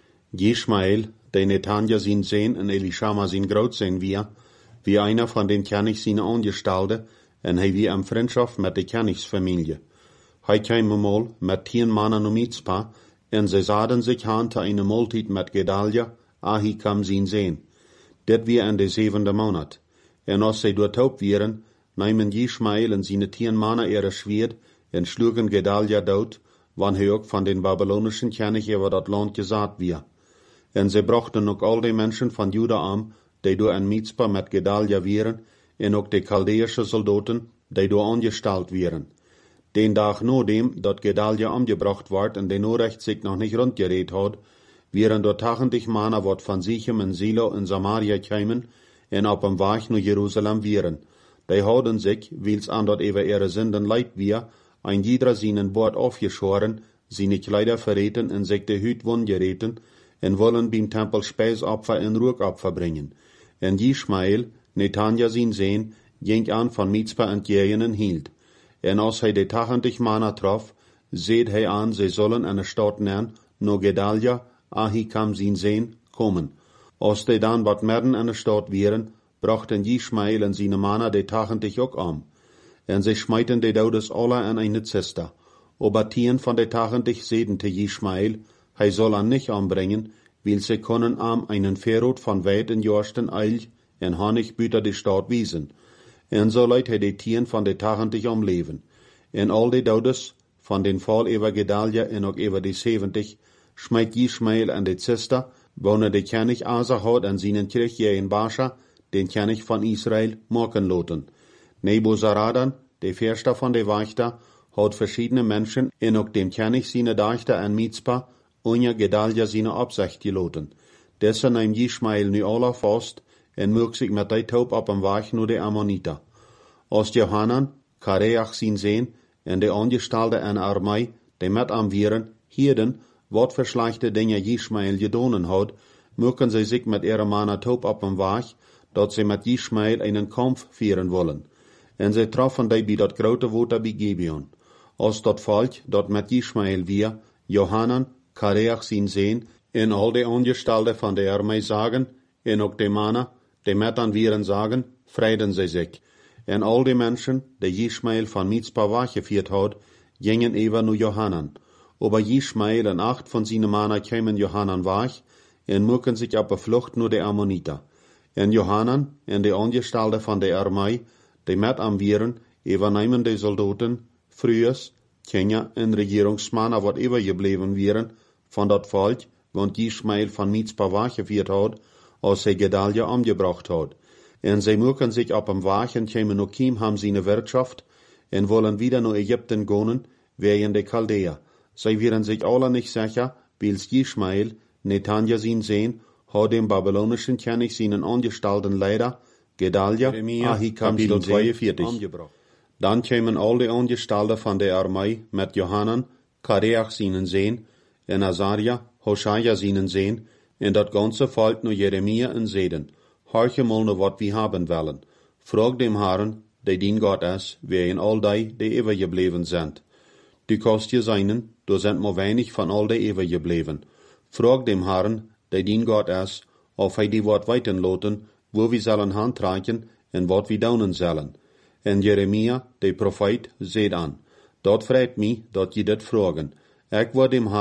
Ishmael, de Netanja zijn Sehen en Elishama zijn groot zijn wie einer van den Königs zijn Angestalde, en hij wie am Freundschaft met de Königsfamilie. Hij kwam mal met 10 mannen om Mizpa, en ze zaden zich aan te eine Multit met Gedalia, Ahikam zijn Sehen. Dit weer in de 7e maand. En als zij doortaub wären, nahmen Ishmael en zijn 10 mannen ihre Schwert, en schlugen Gedalia dood, wann hij ook van den babylonischen König über dat land gesaat weer. En ze brachten ook al die Menschen van Juda aan, die door in Mizpa met Gedalia wären, en ook de Chaldeische Soldaten, die door angestalt wären. Den Tag na dem, dat Gedalia angebracht ward en de Norecht sich noch nicht rundgeredet had, wären dort 80 Männer wat van Sichem en Silo en Samaria kämen, en op dem Weg naar Jerusalem wären. Die hadden sich, wils an dat über ihre Sünden leid wir, ein jeder seinen Bord aufgeschoren, seine Kleider verreten en sich de Hüt wundgereten, en wollen beim Tempel Speisopfer en Ruhkopfer bringen. En Ishmael, Netanja zijn Sehen, ging an von Mizpa entgegen en hielt. En als hij de 80 Männer trof, seht hij an, sie sollen eine Stadt nennen, no Gedalia, Ahikam zijn Sehen, kommen. Als die dan wat merden eine Stadt wären, brachten Ishmael en seine Männer de 80 ook an. En sie schmeiten de Daudes alle in eine Ziste. Aber 10 von de 80 seden te Ishmael, hij soll an nicht anbringen, weil sie können am einen Verrot von weit en jorsten Eil en Honig büter de Stadt wiesen. En so leidt hij de 10 van de 80 om leven. En al de Daudes van den Fall über Gedalia en ook über de 70, schmeit Ishmael an de Ziste, wanneer de König Asa had en seinen Krieg in Bascha, den König von Israel, maken loten. Nebuzaradan, de Verster von de Wächter, had verschiedene Menschen en ook dem König seine Dachter en Mizpa, ohne Gedalia seine Absicht geloten. Dessen nahm Ishmael nu alle vast, en mög sich met die Taub op dem Weg naar de Ammoniter. Als Johanan, Kareach zijn Sehen, en de Angestalde en Armee, die met am wären, hierden, wat für schlechte Dinge Ishmael gedonen had, mögen sie sich mit ihrer Mann Taub op dem Weg, dat sie mit Ishmael einen Kampf führen wollen. En sie troffen die bij dat grote Water bij Gibeon. Als dat Volk, dat met Ishmael wir, Johanan, Kareach zijn Sehen, en al de Angestalde van de Armee sagen, en ook de Männer, die met an wären sagen, freiden sie sich. En al die Menschen, die Ishmael von Mizpa weggeführt had, gingen über nu Johanan. Aber Ishmael en 8 von seinen Männern kämen Johanan weg, en mögen sich op de Flucht nur de Ammoniter. En Johanan en de Angestalde von der Armee, die met am wären, übernehmen de Soldaten, frühers, Kenia en Regierungsmänner, wat übergebleven wären, von dat Volk, want Ishmael von Mizpa weggeführt had, als hij Gedalia umgebracht had. En zij mögen sich op dem Weg en kämen noch kiem haben seine Wirtschaft, en wollen wieder nach Ägypten gehen, wegen de Chaldea. Zij wären sich alle nicht sicher, wils Ishmael, Netanja zijn Sehen, had dem babylonischen König seinen angestalten Leiter, Gedalia, Ahikam zijn Sehen, umgebracht. Dan kämen all die Angestalten von der Armee mit Johanan, Kareach seinen Sehen, en Azaria, Hoshaja seinen Sehen, en dat ganze Volk nur Jeremia en Zeden. Horche mal nur wat wir haben wollen. Frag dem Herrn, der dien Gott ist, wer in all die übergebleven sind. Du kannst je seinen, du sind maar wenig von all die übergebleven. Frag dem Herrn, der dien Gott ist, of hij die wat weiten loten, wo wir sollen handreichen en wat wir daunen sollen. En Jeremia, der Prophet, seht an. Dat freit mich, dat je dit fragen. Ik word dem Herrn,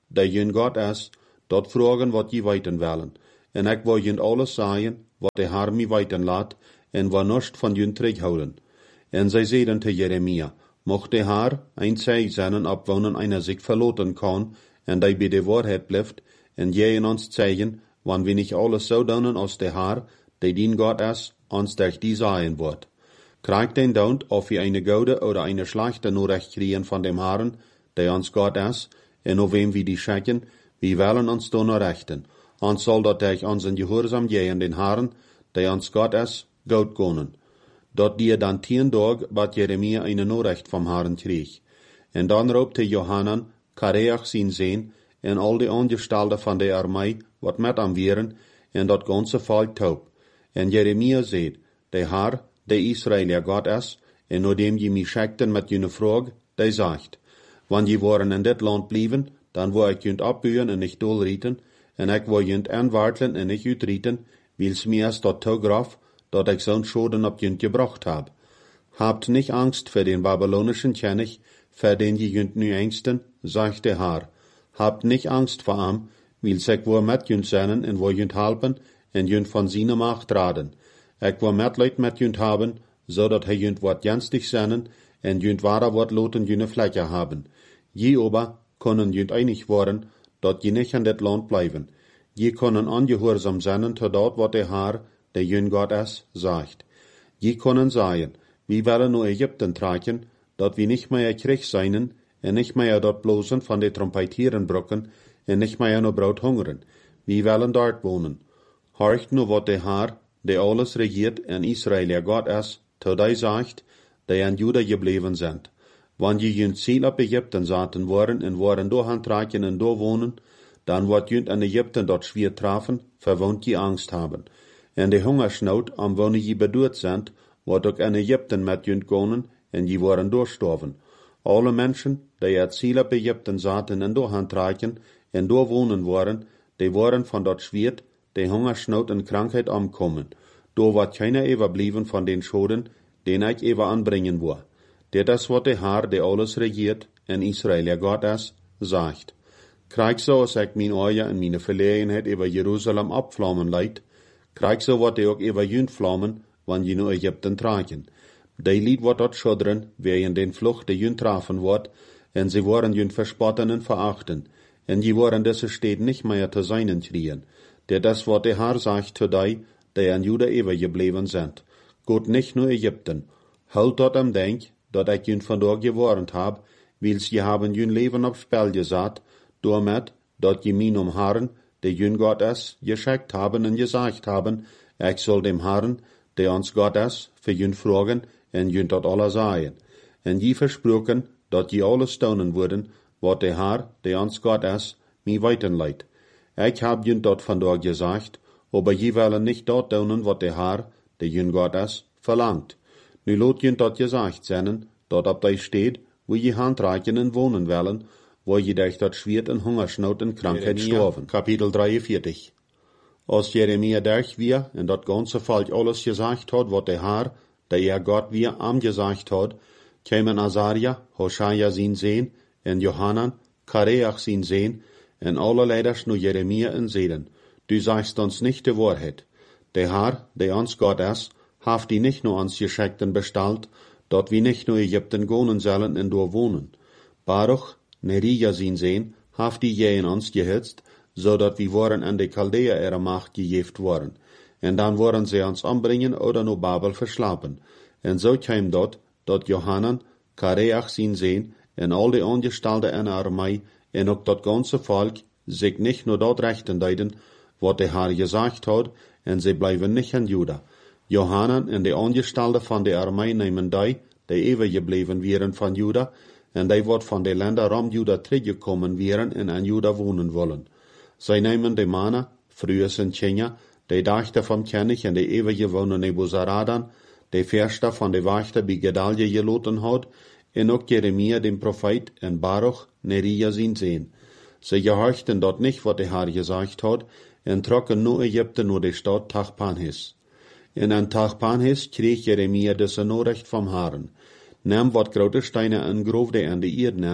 der jün Gott is, dort fragen wat je weiten willen. En ik wil jün alles zeggen, wat de Herr mij weiten laat, en wat nichts van jün terughouden. En zij zeiden te Jeremia, mocht de Herr ein Zeig zijn op wonen einer zich verloten kan, en die bij de waarheid blijft, en je ons zeigen, wann wir nicht alles so doen als de Herr, die dien Gott is, ons durch die sagen wird. Kriegt den Daunt, ob wir eine gute oder eine schlechte Nachricht kriegen von dem Herrn, der uns Gott is, en auf wem wir die schicken, wir wollen uns da nur rechten. Ons soll dat durch unseren Gehorsam gehen den Herrn, der uns Gott is, gut können. Dort die dann 10 Tage, bat Jeremia eine Nachricht vom Herrn krieg. En dann roepte Johanan, Kareach sein Sehn, en al die Angestellten von der Armee, wat met am wären, en dat ganze Volk taub. En Jeremia seht, der Herr, der Israëlier Gott is, en nachdem je mich schickten mit jene Frage, der sagt, wann je waren in dit Land blieben, dan wil ik junt abbuien en nicht dolrieten, en ik wil junt aanwartelen en nicht uitrieten, wils mir es dat toegraf, dat ik zo'n Schoden op junt gebracht hab. Habt nicht Angst für den babylonischen König, für den je junt nu ängsten, sagt der Herr. Habt nicht Angst vor ihm, wils ik wil met junt zijn en wil junt helpen, en junt van zijn macht raden. Ik wil Mitleid met junt haben, zodat hij junt wat jenstig zijn, en junt ware wat loten june vlekken haben. Je aber können junt einig worden, dat je nicht in dit land blijven. Je können angehorsam zijn tot dat wat de Herr, der jün Gott is, sagt. Je können sagen, wir wollen nur Ägypten tragen, dat wir nicht mehr Krieg seien, en nicht mehr dort bloßen von de Trompetieren brocken, en nicht mehr nur Brot hungern. Wir wollen dort wohnen. Horcht nur wat der Herr, der alles regiert in Israël Gott is, tot hij sagt, der in Juda gebleven sind. Wann je jünt Ziel op Ägypten zaten worden en waren doorgaan traken en doorwohnen, dan wordt jünt in Ägypten dort schwer trafen, verwohnt je Angst haben. En de Hungersnood am wonen je bedoeld sind, wordt ook in Ägypten met jünt gonen en je waren doorstorven. Alle Menschen, die het Ziel op Ägypten zaten en doorgaan traken en doorwohnen waren, die waren van dort schwert, de Hungersnood en Krankheit omkommen. Door wordt keiner overbleven van den Schoden, den ik even anbringen wil. Dit is wat de Herr, der alles regiert, en Israël Gott is, sagt. Krijg zo als ik mijn ogen en mijn verlegenheid over Jeruzalem opvlammen leid, krijg zo wat ook over jünt vlammen, wanneer je nu Ägypten tragen. Die lied wat dort schudderen, während den Flucht de jünt trafen wordt, en sie worden jünt verspotten en verachten, en je worden deze steden nicht mehr te seinen kriegen. Dit is wat de Herr sagt zu die, die in Juda overgebleven sind. Gut nicht nur Ägypten. Halt dort am Denk, dat ik jün vandaag gewarnt hab, wils je haben jün Leben op Spel gezet, doormet dat je mijn Herren, der jün Gott is, geschickt haben en gesagt haben, ik soll dem Herren, der ons Gott is, für jün fragen en jün dat alle sagen. En je versproken, dat je alles staunen worden, wat der Herr, der ons Gott is, mij weiten leidt. Ik hab jün dat vandaag gesagt, aber je willen nicht dat doen wat der Herr, der jün Gott is, verlangt. Nu lot jün dat gesagt zijn, dat op die steht, wo je handreichen en wohnen willen, wo je durch dat schwert en Hungersnood en Krankheit storven. Kapitel 43. Als Jeremia durch wir, en dat ganze Volk alles gesagt hat, wat der Herr, der Gott wir am gesagt hat, kämen Azaria, Hoshaja sin Sehn, en Johanan, Kareach sin Sehn, en alle Leiders nu Jeremia en Seden. Du sagst uns nicht die Wahrheit. Der Herr, der uns Gott ist, haft die nicht nur uns Geschickten bestellt, dort wir nicht nur Ägypten gonen sollen en dort wohnen. Baruch, Nerija sin Sehn, haft die je in uns gehitzt, so dat wir waren an de Chaldea ihrer Macht gejeft worden. En dan waren sie uns umbringen oder nur Babel verschlapen. En so kam dort Johanan, Kareach sin Sehn, en al die Angestellten in der Armee, en ook dat ganze Volk, sich nicht nur dort rechten deuten, wat der Herr gesagt hat, en sie bleiben nicht in Juda. Johanan en de Angestellten van de Armee nemen die overgebleven wären van Juda, en die wat van de Länder om Juda teruggekommen wären en in Juda wohnen wollen. Zij nemen de mannen, früher en Tjenja, de dachten vom König en de overgewone Nebuzaradan, de verste van de wachter bij Gedalja geloten had, en ook Jeremia den Prophet en Baruch, Nerija sin Sehn. Sie gehorchten dort nicht, wat der Herr gesagt hat, en trokken nur Ägypten nur de Stadt Tachpanhes. En an Tachpanhes kreeg Jeremia deze Nachricht vom Herrn. Neem wat grote steine en groef de aan de Erde aan,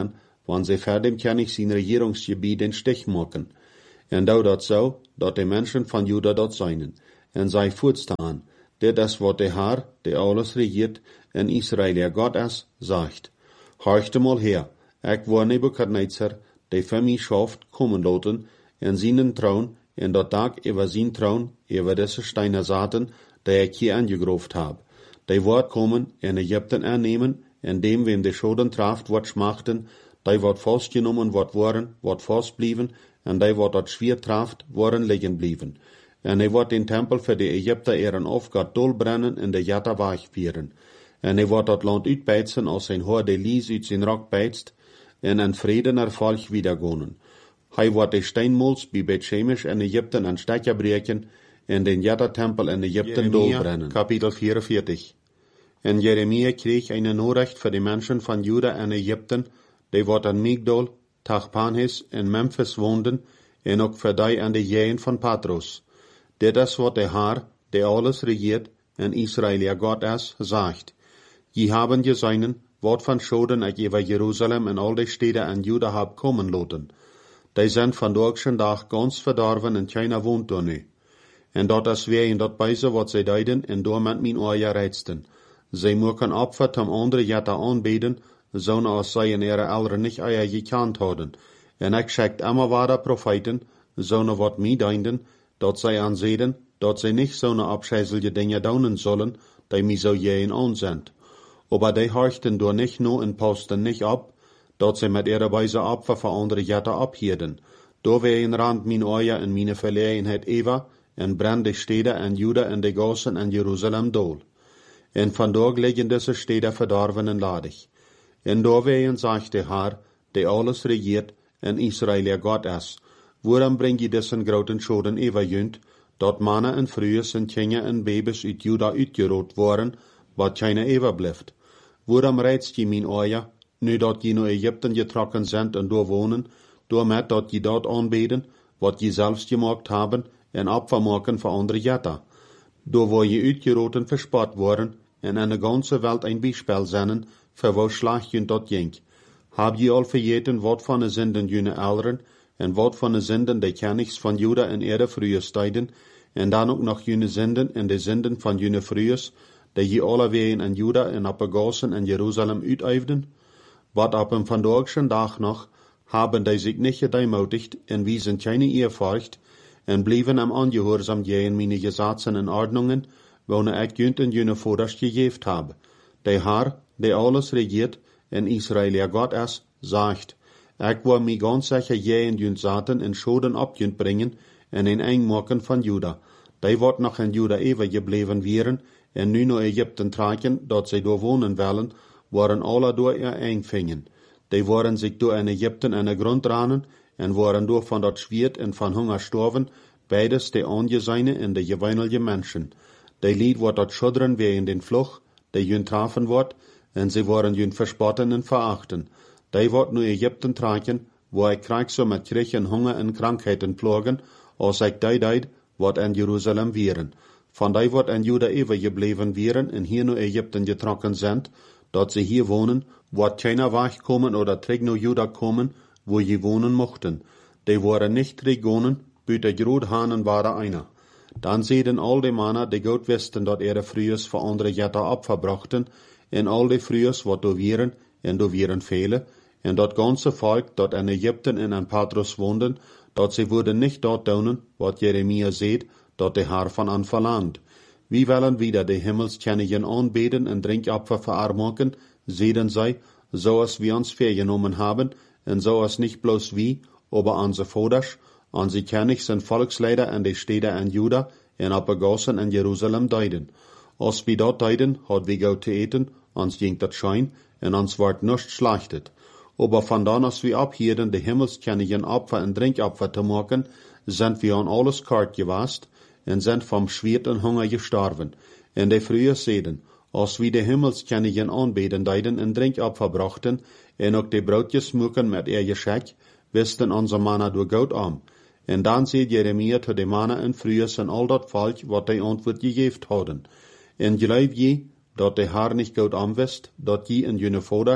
wann sie fertig König sein Regierungsgebiet in Stich machen. En dat zo, dat de mensen van Juda dat zijn, en zij voortstaan, dit is wat de Heer, die alles regiert, en Israël God is, zegt. Horchte mal her, ik wou Nebukadnezar, die voor mij schaft, komen laten, en zijn troon, en dat dag over zijn troon, over deze steinen zaten, die ik hier aangegroofd heb. Die wordt komen en Egypten aannemen, en dem, wem de schoden traft, wordt smachten, die wordt vastgenomen, wordt vastblijven, en die wordt dat zwier traft, worden liggen blijven. En hij wordt den tempel voor de Egypter eren afgat dolbrennen en de jatta wegvieren. En hij wordt dat land uitpeitsen als zijn hoor de lies uit zijn rok peitst, en een vrede naar volk wiedergonen. Hij wordt de steinmols bij Bethshemesh en Egypten aan stekje breken, en den jatta-tempel in Egypten dolbrennen. Kapitel 44. En Jeremia kreeg een Norecht voor de mensen van Juda en Egypten, die wat aan Migdol, Tachpanhes en Memphis woonden, en ook voor die aan de jeën van Patros. Dit is wat de Heer, die alles regiert, en Israël God is, zegt. Je hebben gezien, wat van schoden ik over Jeruzalem en al de steden aan Juda heb komen laten. Die zijn vandaag zijn dag ganz verdorven en keiner woont er nu. En dat is weer in dat bijze wat zij deiden en door met mijn oor reizten. Zij mogen opfer om andere jatta aanbeden, zo'n als zij in ihre ouderen niet eier gekend hadden. En ik schickt immer ware profeten, zo'n wat mij deinden, dat zij aanzeden, dat zij niet zo'n abscheiselje dingen doen zullen, die mij zo jeën aanzendt. Aber die horchten door nicht no en posten nicht op, dat zij met ihre wijze opfer voor andere jatta ophielden. Door weer in rand mijn oor en mijn verlegenheid Eva, en brand de steden en Juda en de gossen en Jeruzalem dol. En vandaag liggen deze steden verdorven en ladig. En doorwegen zegt de Heer, die alles regiert, en Israël God is. Waarom breng je deze grote schoden overjunt, dat mannen en vrouwen en kinderen en baby's uit Juda uitgerood worden, wat keine overblijft? Waarom reizt je mijn oor, nu dat je naar Egypten getrokken zijn en door wonen, doormet dat je dat aanbeden, wat je zelfs gemaakt hebben, en opfer maken voor andere jatta? Door waar je uitgerood en verspot worden, en in de ganze Welt een bijspel zijn, voor wat slag je dat jink. Heb je al vergeten wat van de zinden jene ouderen, en wat van de zinden de kenigs van Juda en ihre vroege stijden, en dan ook nog jene zinden en de zinden van jene vroeges, die je alle wegen in Juda en op de gossen en Jeruzalem uiteifden? Wat op een vandaagse dag nog, hebben die zich niet gedeimoedigd en wiesen keine eerfurcht, en blijven am ongehoorzaam jeen meine gesetzen en ordnungen, welke ik junt en jene voorders gegeven heb. De Heer, die alles regiert, en Israël God is, zegt, ik wil mij ganz sicher jeen junt zaten en schoden op junt brengen, en in eng maken van Juda. Die wordt nog in Juda even gebleven wieren, en nu naar Egypten trekken, dat zij door wonen willen, worden alle door eng vingen. Die worden zich door in Egypten in de grond ranen, en worden door van dat zwiert en van hunger storven, beides de ongezijne en de geweinige mensen. Die lied wordt dat schudderen wegen den vlug, die jun trafen wordt, en ze worden jun verspotten en verachten. Die wordt nu Egypten trekken, waar ik krijg zo met krieg en hunger en krankheden plogen, als ik die deed, wat in Jeruzalem wieren. Van die wordt in Juda even gebleven wieren en hier naar Egypten getrokken zijn, dat ze hier wonen, wordt keiner wegkomen oder terug naar Juda komen, wo je wonen mochten. Die worden nicht teruggonen, buiten groot hanen waren einer. Dan zeiden al die mannen die goed wisten dat ihre vrouwen voor andere jatta opfer brachten, en al die vrouwen wat door wieren, en door wieren vele, en dat ganze volk dat in Egypten en in Patros woonden, dat ze worden nicht dat doen, wat Jeremia zegt, dat de Heer van aan verlangt. Wie willen wieder de Himmelskennigen aanbeden en drinkopfer verarmoken, zeiden zij, zoals we ons vergenomen hebben, en zoals nicht bloß wie, aber onze Voders, onze Königs en Volksleider en de steden in Juda en op de gossen in Jeruzalem deiden. Als we dat deiden, had we goed te eten, ons ging dat schijn, en ons wordt nichts schlachtet. Aber van dan als we ophielden de Himmelskennigen opfer en drinkopfer te maken, sind we aan alles kort gewast, en sind vom Schwert en Hunger gestorven. En de vroeger zeiden, als we de Himmelskennigen aanbeden deiden en drinkopfer brachten, en ook de broodjes smoken met ihr geschenk, wisten onze mannen door goud om. En dan zei Jeremia te de mannen en vrouwen en al dat volk wat die antwoord gegeven hadden. En geloof je, dat de Heer niet goed omwist, dat je en jene voders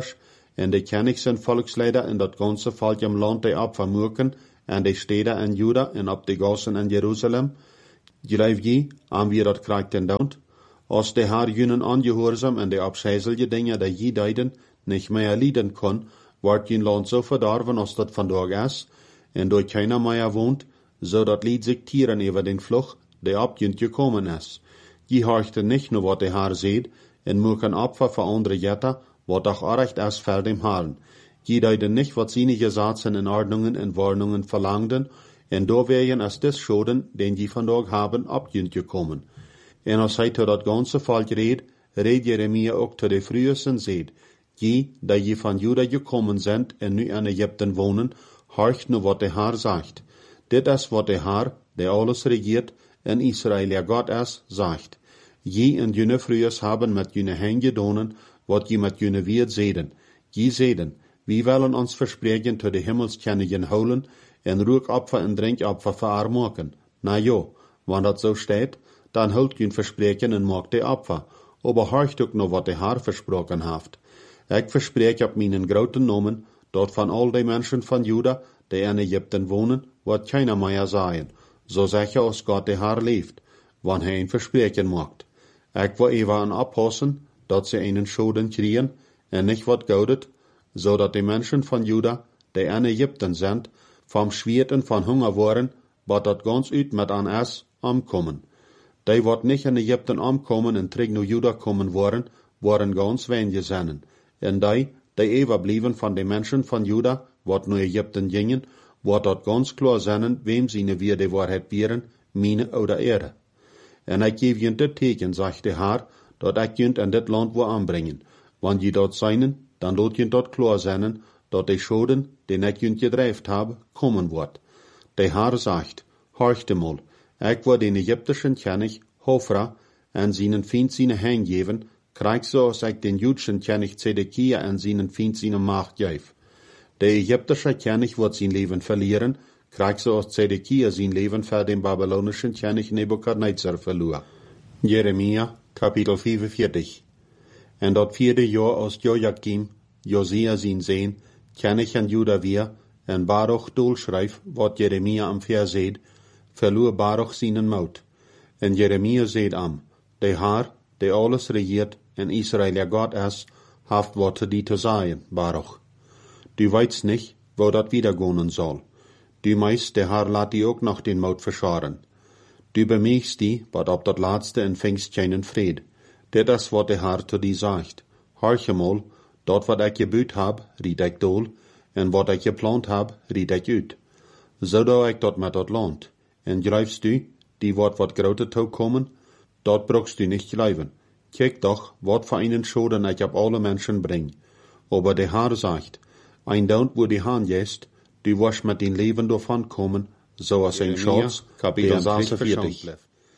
en de Königsen Volksleider in dat ganze Volk im Land de abvermurken, en de steden in Juda en op de gassen in Jerusalem. Geloof je, aan wie dat krijgt en dood? Als de Herr junen ongehoorzaam en de abscheiselje dingen die je deiden niet meer lieden kon, wordt je land zo verdorven als dat vandaag is, en door keiner meer woont, zodat lied zich tieren over den vlug, die op je gekomen is. Je horchte niet naar wat de Herr zegt, en moeken opfer voor andere jetten, wat doch recht is voor dem Herrn. Je deiden nicht, wat seine Gesetze in Ordnungen en Warnungen verlangden, en door wären es des Schoden, den je vandaag haben, abgekommen. En als hij tot dat ganze volk reed Jeremia ook tot de frühesten zed, je, dat je van Juda gekommen zijn en nu in Egypten wonen, horcht nu wat de Herr sagt. Dit is wat de Herr, der alles regiert, en Israel der Gott is, sagt. Je en jene frühers haben met jene hen gedonen, wat je met jene wird zeden. Je zeden, wie willen ons verspreken tot de Himmelskennigen holen, en rookopfer en drinkopfer verarmoken. Na jo, want dat zo steht, dan hult je verspreken en maakt de opfer. Aber horcht ook nog wat de Herr versproken heeft. Ik verspreek op mijn grote namen, dat van al die mensen van Juda, die in Egypten wonen, wordt keiner meer zijn. Zo zeg je als God de Herr leeft, wanneer hij een verspreken maakt. Ik wil even oppassen, dat ze een schoden kriegen, en niet wat goudet, zodat de mensen van Juda, die in Egypten zijn, vom Schwert en van Hunger worden, wat dat ganz uit met aan is, omkomen. Die wat niet in Egypten omkomen en terug naar Juda komen worden ganz wenige zijn. En die even blijven van de mensen van Juda, wat naar Egypten gingen, wordt dat ganz klar zijn, wem sie weer de waarheid wären, mine oder ere. En ik geef je dit teken, zegt de Herr, dat ik je in dit land wil aanbrengen. Want je dat zijn, dan laat je dat klar zijn, dat de schoden, die ik je gedreven heb, komen wordt. De Herr zegt, horchte mal, ik wil den Egyptischen König Hofra en zijn vriend zijn hand geven, krijg zoals ik den Judschen König Zedekia en zijn vriend zijn macht geef. De Egyptische König wird zijn leven verlieren, krijg zoals Zedekia zijn leven voor den Babylonischen König Nebukadnezar verloor. Jeremia, Kapitel 45. En dat 4e jaar als Joachim, Josia zijn zoon, König in Juda weer, en Baruch doelschrijf, wat Jeremia am verzeed, verloor Baruch zijn moed. En Jeremia zeed am, de Herr, die alles regiert, en Israel der Gott is, haft wat te die te zeggen, Baruch. Du weißt nicht, wo dat wiedergehen soll. Du meist, der Herr laat die ook noch den Moed verscharen. Du bemerkst die, wat op dat laatste en vingst keinen Fried. Dit is wat de Herr te die sagt. Horche mal, dat wat ik gebuut heb, ried ik dool, en wat ik geplant heb, ried ik uit. Zo doe ik dat met dat land. En grijfst du, die wat grote toekomen, dat brukst du nicht geloven. Kijk doch, wat voor einen Schoden ik op alle mensen breng. Aber de Herr sagt, ein Dood wo die Hand jest, du wirst mit den Leben davon kommen, zoals een Schatz, Kapitel 46.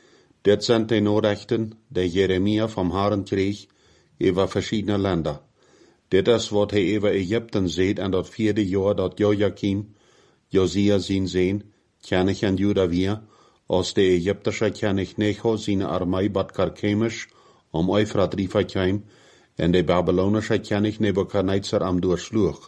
Dit zijn de Nachrichten, die Jeremia vom Herrn kreeg, über verschiedene Länder. Dit is wat hij over Egypten zegt in dat 4e jaar dat Joachim, Josia zijn zoon, König in Juda weer, als de Egyptische König Necho zijn armee bad Karkemisch, Euphrat River kwam, en de Babylonische König Nebukadnezar am doorsloeg.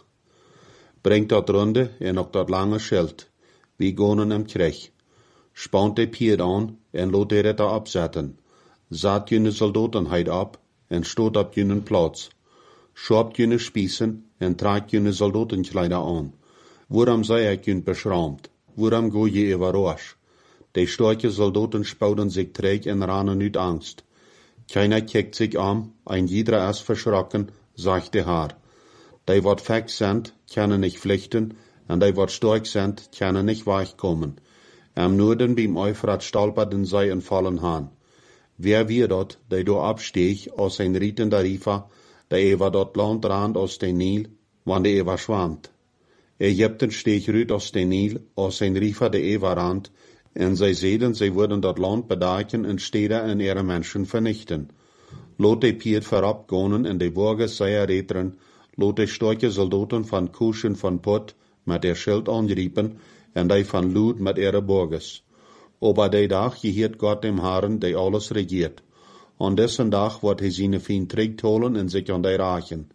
Brengt dat runde en ook dat lange schild, wie gonen hem kreeg. Spant de pied aan en laat de ritter opzetten. Zat jene soldatenheid op en stoot op jene plaats. Schaapt jene spießen en tragt jene soldatenkleider aan. Waarom sei ik jene beschraamt? Waarom go je überrasch? De starke soldaten spouden zich träg en ranen uit angst. Keiner kijkt zich aan, ein jeder is verschrocken, sagt de Herr. Die wat fähig sind, können nicht flüchten, en die wat stark sind, können nicht weichkommen. Am Norden beim Euphrat stolperten zij en fallen han. Wer wir dort, die do absteeg, aus ein rietender Rifa, die über dort Land rand aus den Nil, wann die über schwammt. Ägypten steeg rüt aus den Nil, aus ein Rifa de über rand, en zij zeiden, zij würden dat Land bedaken en steden en ihre Menschen vernichten. Lot de Piet verab gonen en de Burger seiner Retren, lot de starke Soldaten van Kusch en van Put met der Schild anriepen, en die van Lud met ihre Burgers. Aber de dag geheert Gott dem Herrn, die alles regiert. An dessen dag wordt hij zijn vriend terugholen en zich aan die rachen.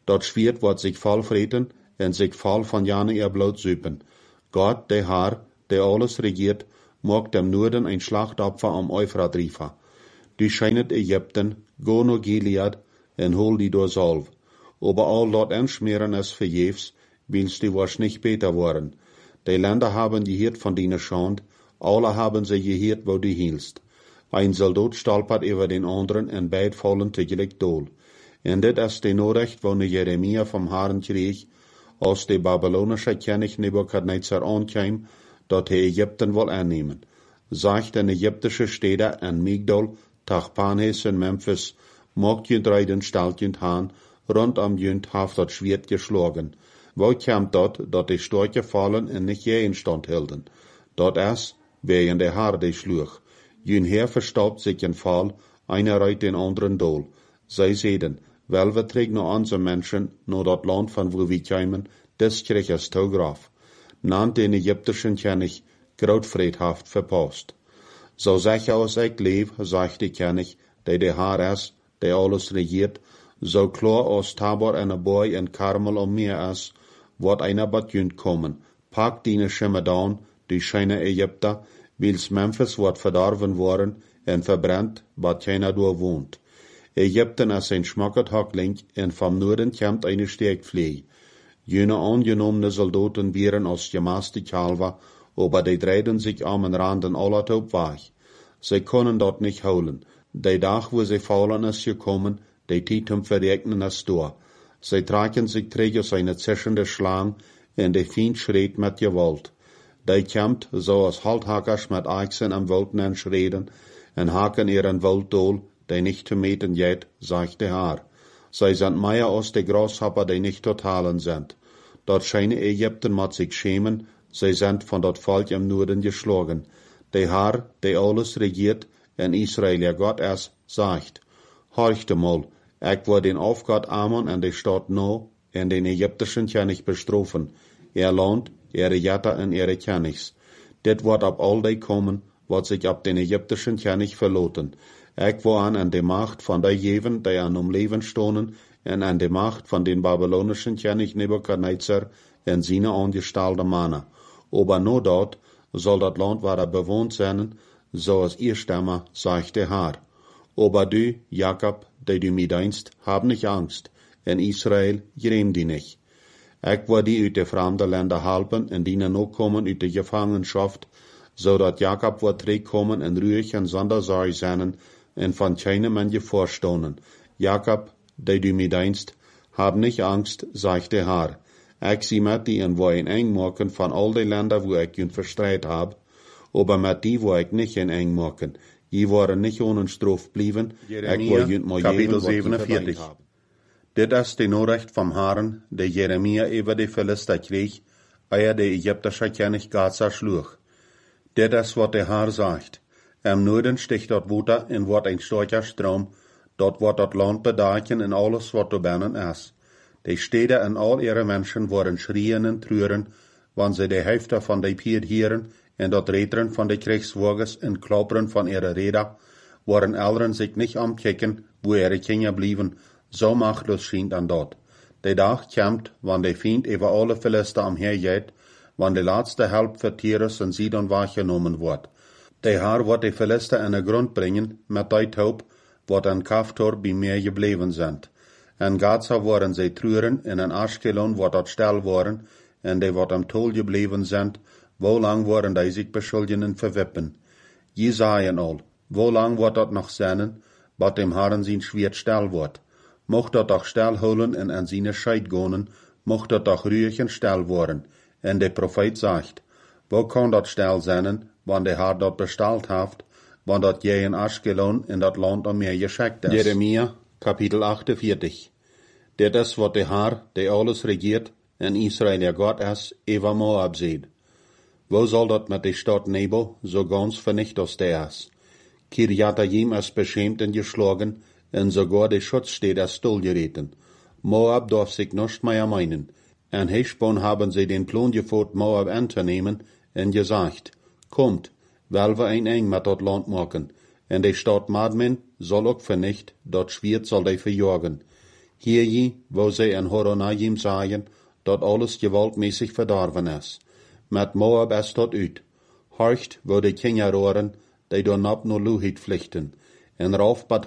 Dat Schwert wordt zich vol vreten en zich vol van jane ihr Blut süpen. Gott, der Herr, der alles regiert, macht dem Norden ein Schlachtopfer am Euphrat-River. Du scheinet Ägypten, go no Gilead, en hol die door Salv. Aber all dort anschmieren es verjefs, willst du was nicht besser worden. Die Länder haben gehört von deiner Schand, alle haben sie gehört, wo du hielst. Ein Soldat stolpert über den anderen en beid fallen tegelijk dood. En dit is de Nachricht, wo Jeremia vom Herrn kreeg, als de babylonische König Nebukadnezar aankwam, dat hij Ägypten wil aannemen. Sagt den ägyptische Städte en Migdol, Tachpanhes en Memphis, mocht je dreiden steltjend haan, rondom junt haft dat Schwert geschlagen. Wo kwam dat de Storche fallen en nicht je in stand hielden? Dat is, wegen der Herr de sloeg. Jun Heer verstaubt sich in Fall, einer reit den anderen dool. Zij zeiden, wel we trek no onze Menschen, no dat land van wo we kwamen, des kreeg es toegraf. Nant den ägyptischen König, grautvredhaft verpasst. So zeg als ik leef, zegt de König, der Herr is, der alles regiert, so klar als Tabor en een boy en Karmel om meer is, wordt einer bat junt komen. Pak die Schimme down, die scheine Ägypter, wils Memphis wordt verdorven worden en verbrennt, wat keiner door woont. Ägypten is een schmackert Hakling en vom Norden komt eine Steekvlee. Jene angenomene Soldaten wären als gemaste Kalver, aber die dreiden sich am Randen aller op weg. Sie können dort nicht holen. Die Dag, wo sie fallen ist gekommen, die Tiet zum Verregnen ist da. Sie tragen sich trägers eine zischende Schlang, en de Feind schreit mit Gewalt. Die kämmt, so als Halthackers mit Eichsen am Wilden schreden, en haken ihren Walddohl, die nicht zu meten jet, sagt der Herr. Sie sind mehr als die Grashopper, die nicht totalen sind. Dort scheine Ägypten mit sich schämen, sie sind von dort Volk im Norden geschlagen. Der Herr, der alles regiert, en Israel, der Gott ist, sagt, horchte mal, ich will den Aufgott Ammon an der Stadt No, en den ägyptischen König bestrafen, Land, ihre Jätter en ihre Königs. Dit wird ab all die kommen, wat sich ab den ägyptischen König verloten. Ich will an die Macht von der Jeven, die an Leben stonen, en an die Macht von den babylonischen König Nebukadnezar en seine angestellten Männer. Aber nur dort soll das Land wieder bewohnt sein, so als ihr Stamme, sagt der Herr. Aber du, Jakob, der du mir dienst, hab nicht Angst, en Israel, gräm die nicht. Ich will die uit de fremde Länder helpen en die noch kommen uit de Gefangenschaft, so dat Jakob wird terugkommen en ruhig en zonder zorg zijn en van keinem man je voorstonen. Jakob, der du mir dienst, hab nicht Angst, sagt der Herr. Ich zie met die en wo een eng maken van al die Länder, wo ich ihn verstreit hab, aber met die, wo ich nicht in eng maken. Die worden nicht ohne Straf blieben, ich will junt mal Kapitel geben, 47. Dit is de Nachricht vom Herrn, der Jeremia über die Philister kreeg, eer der ägyptische König Gaza schlug. Dit is wat der Herr sagt. Am Norden sticht dort Water en wordt ein starker Strom, dort wordt dat Land bedaken en alles wat er binnen is. Die Städte en al ihre Menschen worden schrien en treuren, wann sie die Hälfte von die Pier hieren en dat Rädern von die Kriegswagens en Klappern von ihre Räder, worden Eltern sich nicht amkicken, wo ihre Kinder blieben, so machtlos schient an dort. Die Dag kommt, wann der Feind über alle Philister umhergeht, wann die letzte Hälfte für Tyrus und Sidon wahrgenommen wird. Der Herr wird die Philister in den Grund bringen, mit der Taub, wat an Kaftor bei mir geblieben sind. In Gaza worden sie trüren, en in Aschkelon wird dort still worden, en die wat am Tol geblieben sind, wo lang worden die sich beschuldigen verwippen. Je sagen all, wo lang wird dort noch sein, wat dem Herrn sein Schwert still wird. Mocht dat doch still holen en an seine Scheid gonen, mocht dat doch ruhig en still worden. En der Prophet sagt, wo kann dat still sein, wann der Herr dat bestellt haft, wann dat je in Aschkelon in dat Land am Meer geschickt ist. Jeremia, Kapitel 48. Dit is wat der Herr, der alles regiert, en Israel der Gott ist, über Moab sieht. Wo soll dat mit der Stadt Nebo so ganz vernichtet der ist? Kirjatayim ist beschämt und geschlagen, en sogar de Schutzstädte stillgereten. Moab darf sich nicht mehr meinen. En Heshbon haben sie den Plan gefort, Moab anzunehmen, en gesagt, kommt, weil wir ein eng mit dort Land machen, en die Stadt Madmen soll auch vernicht, dort Schwert soll die verjagen. Hier je, wo sie in Horonayim sagen, dat alles gewaltmäßig verdorven is. Met Moab is dat uit. Horcht, wo die Kinder roeren, die door nap no Luheid vlichten. En rauf bad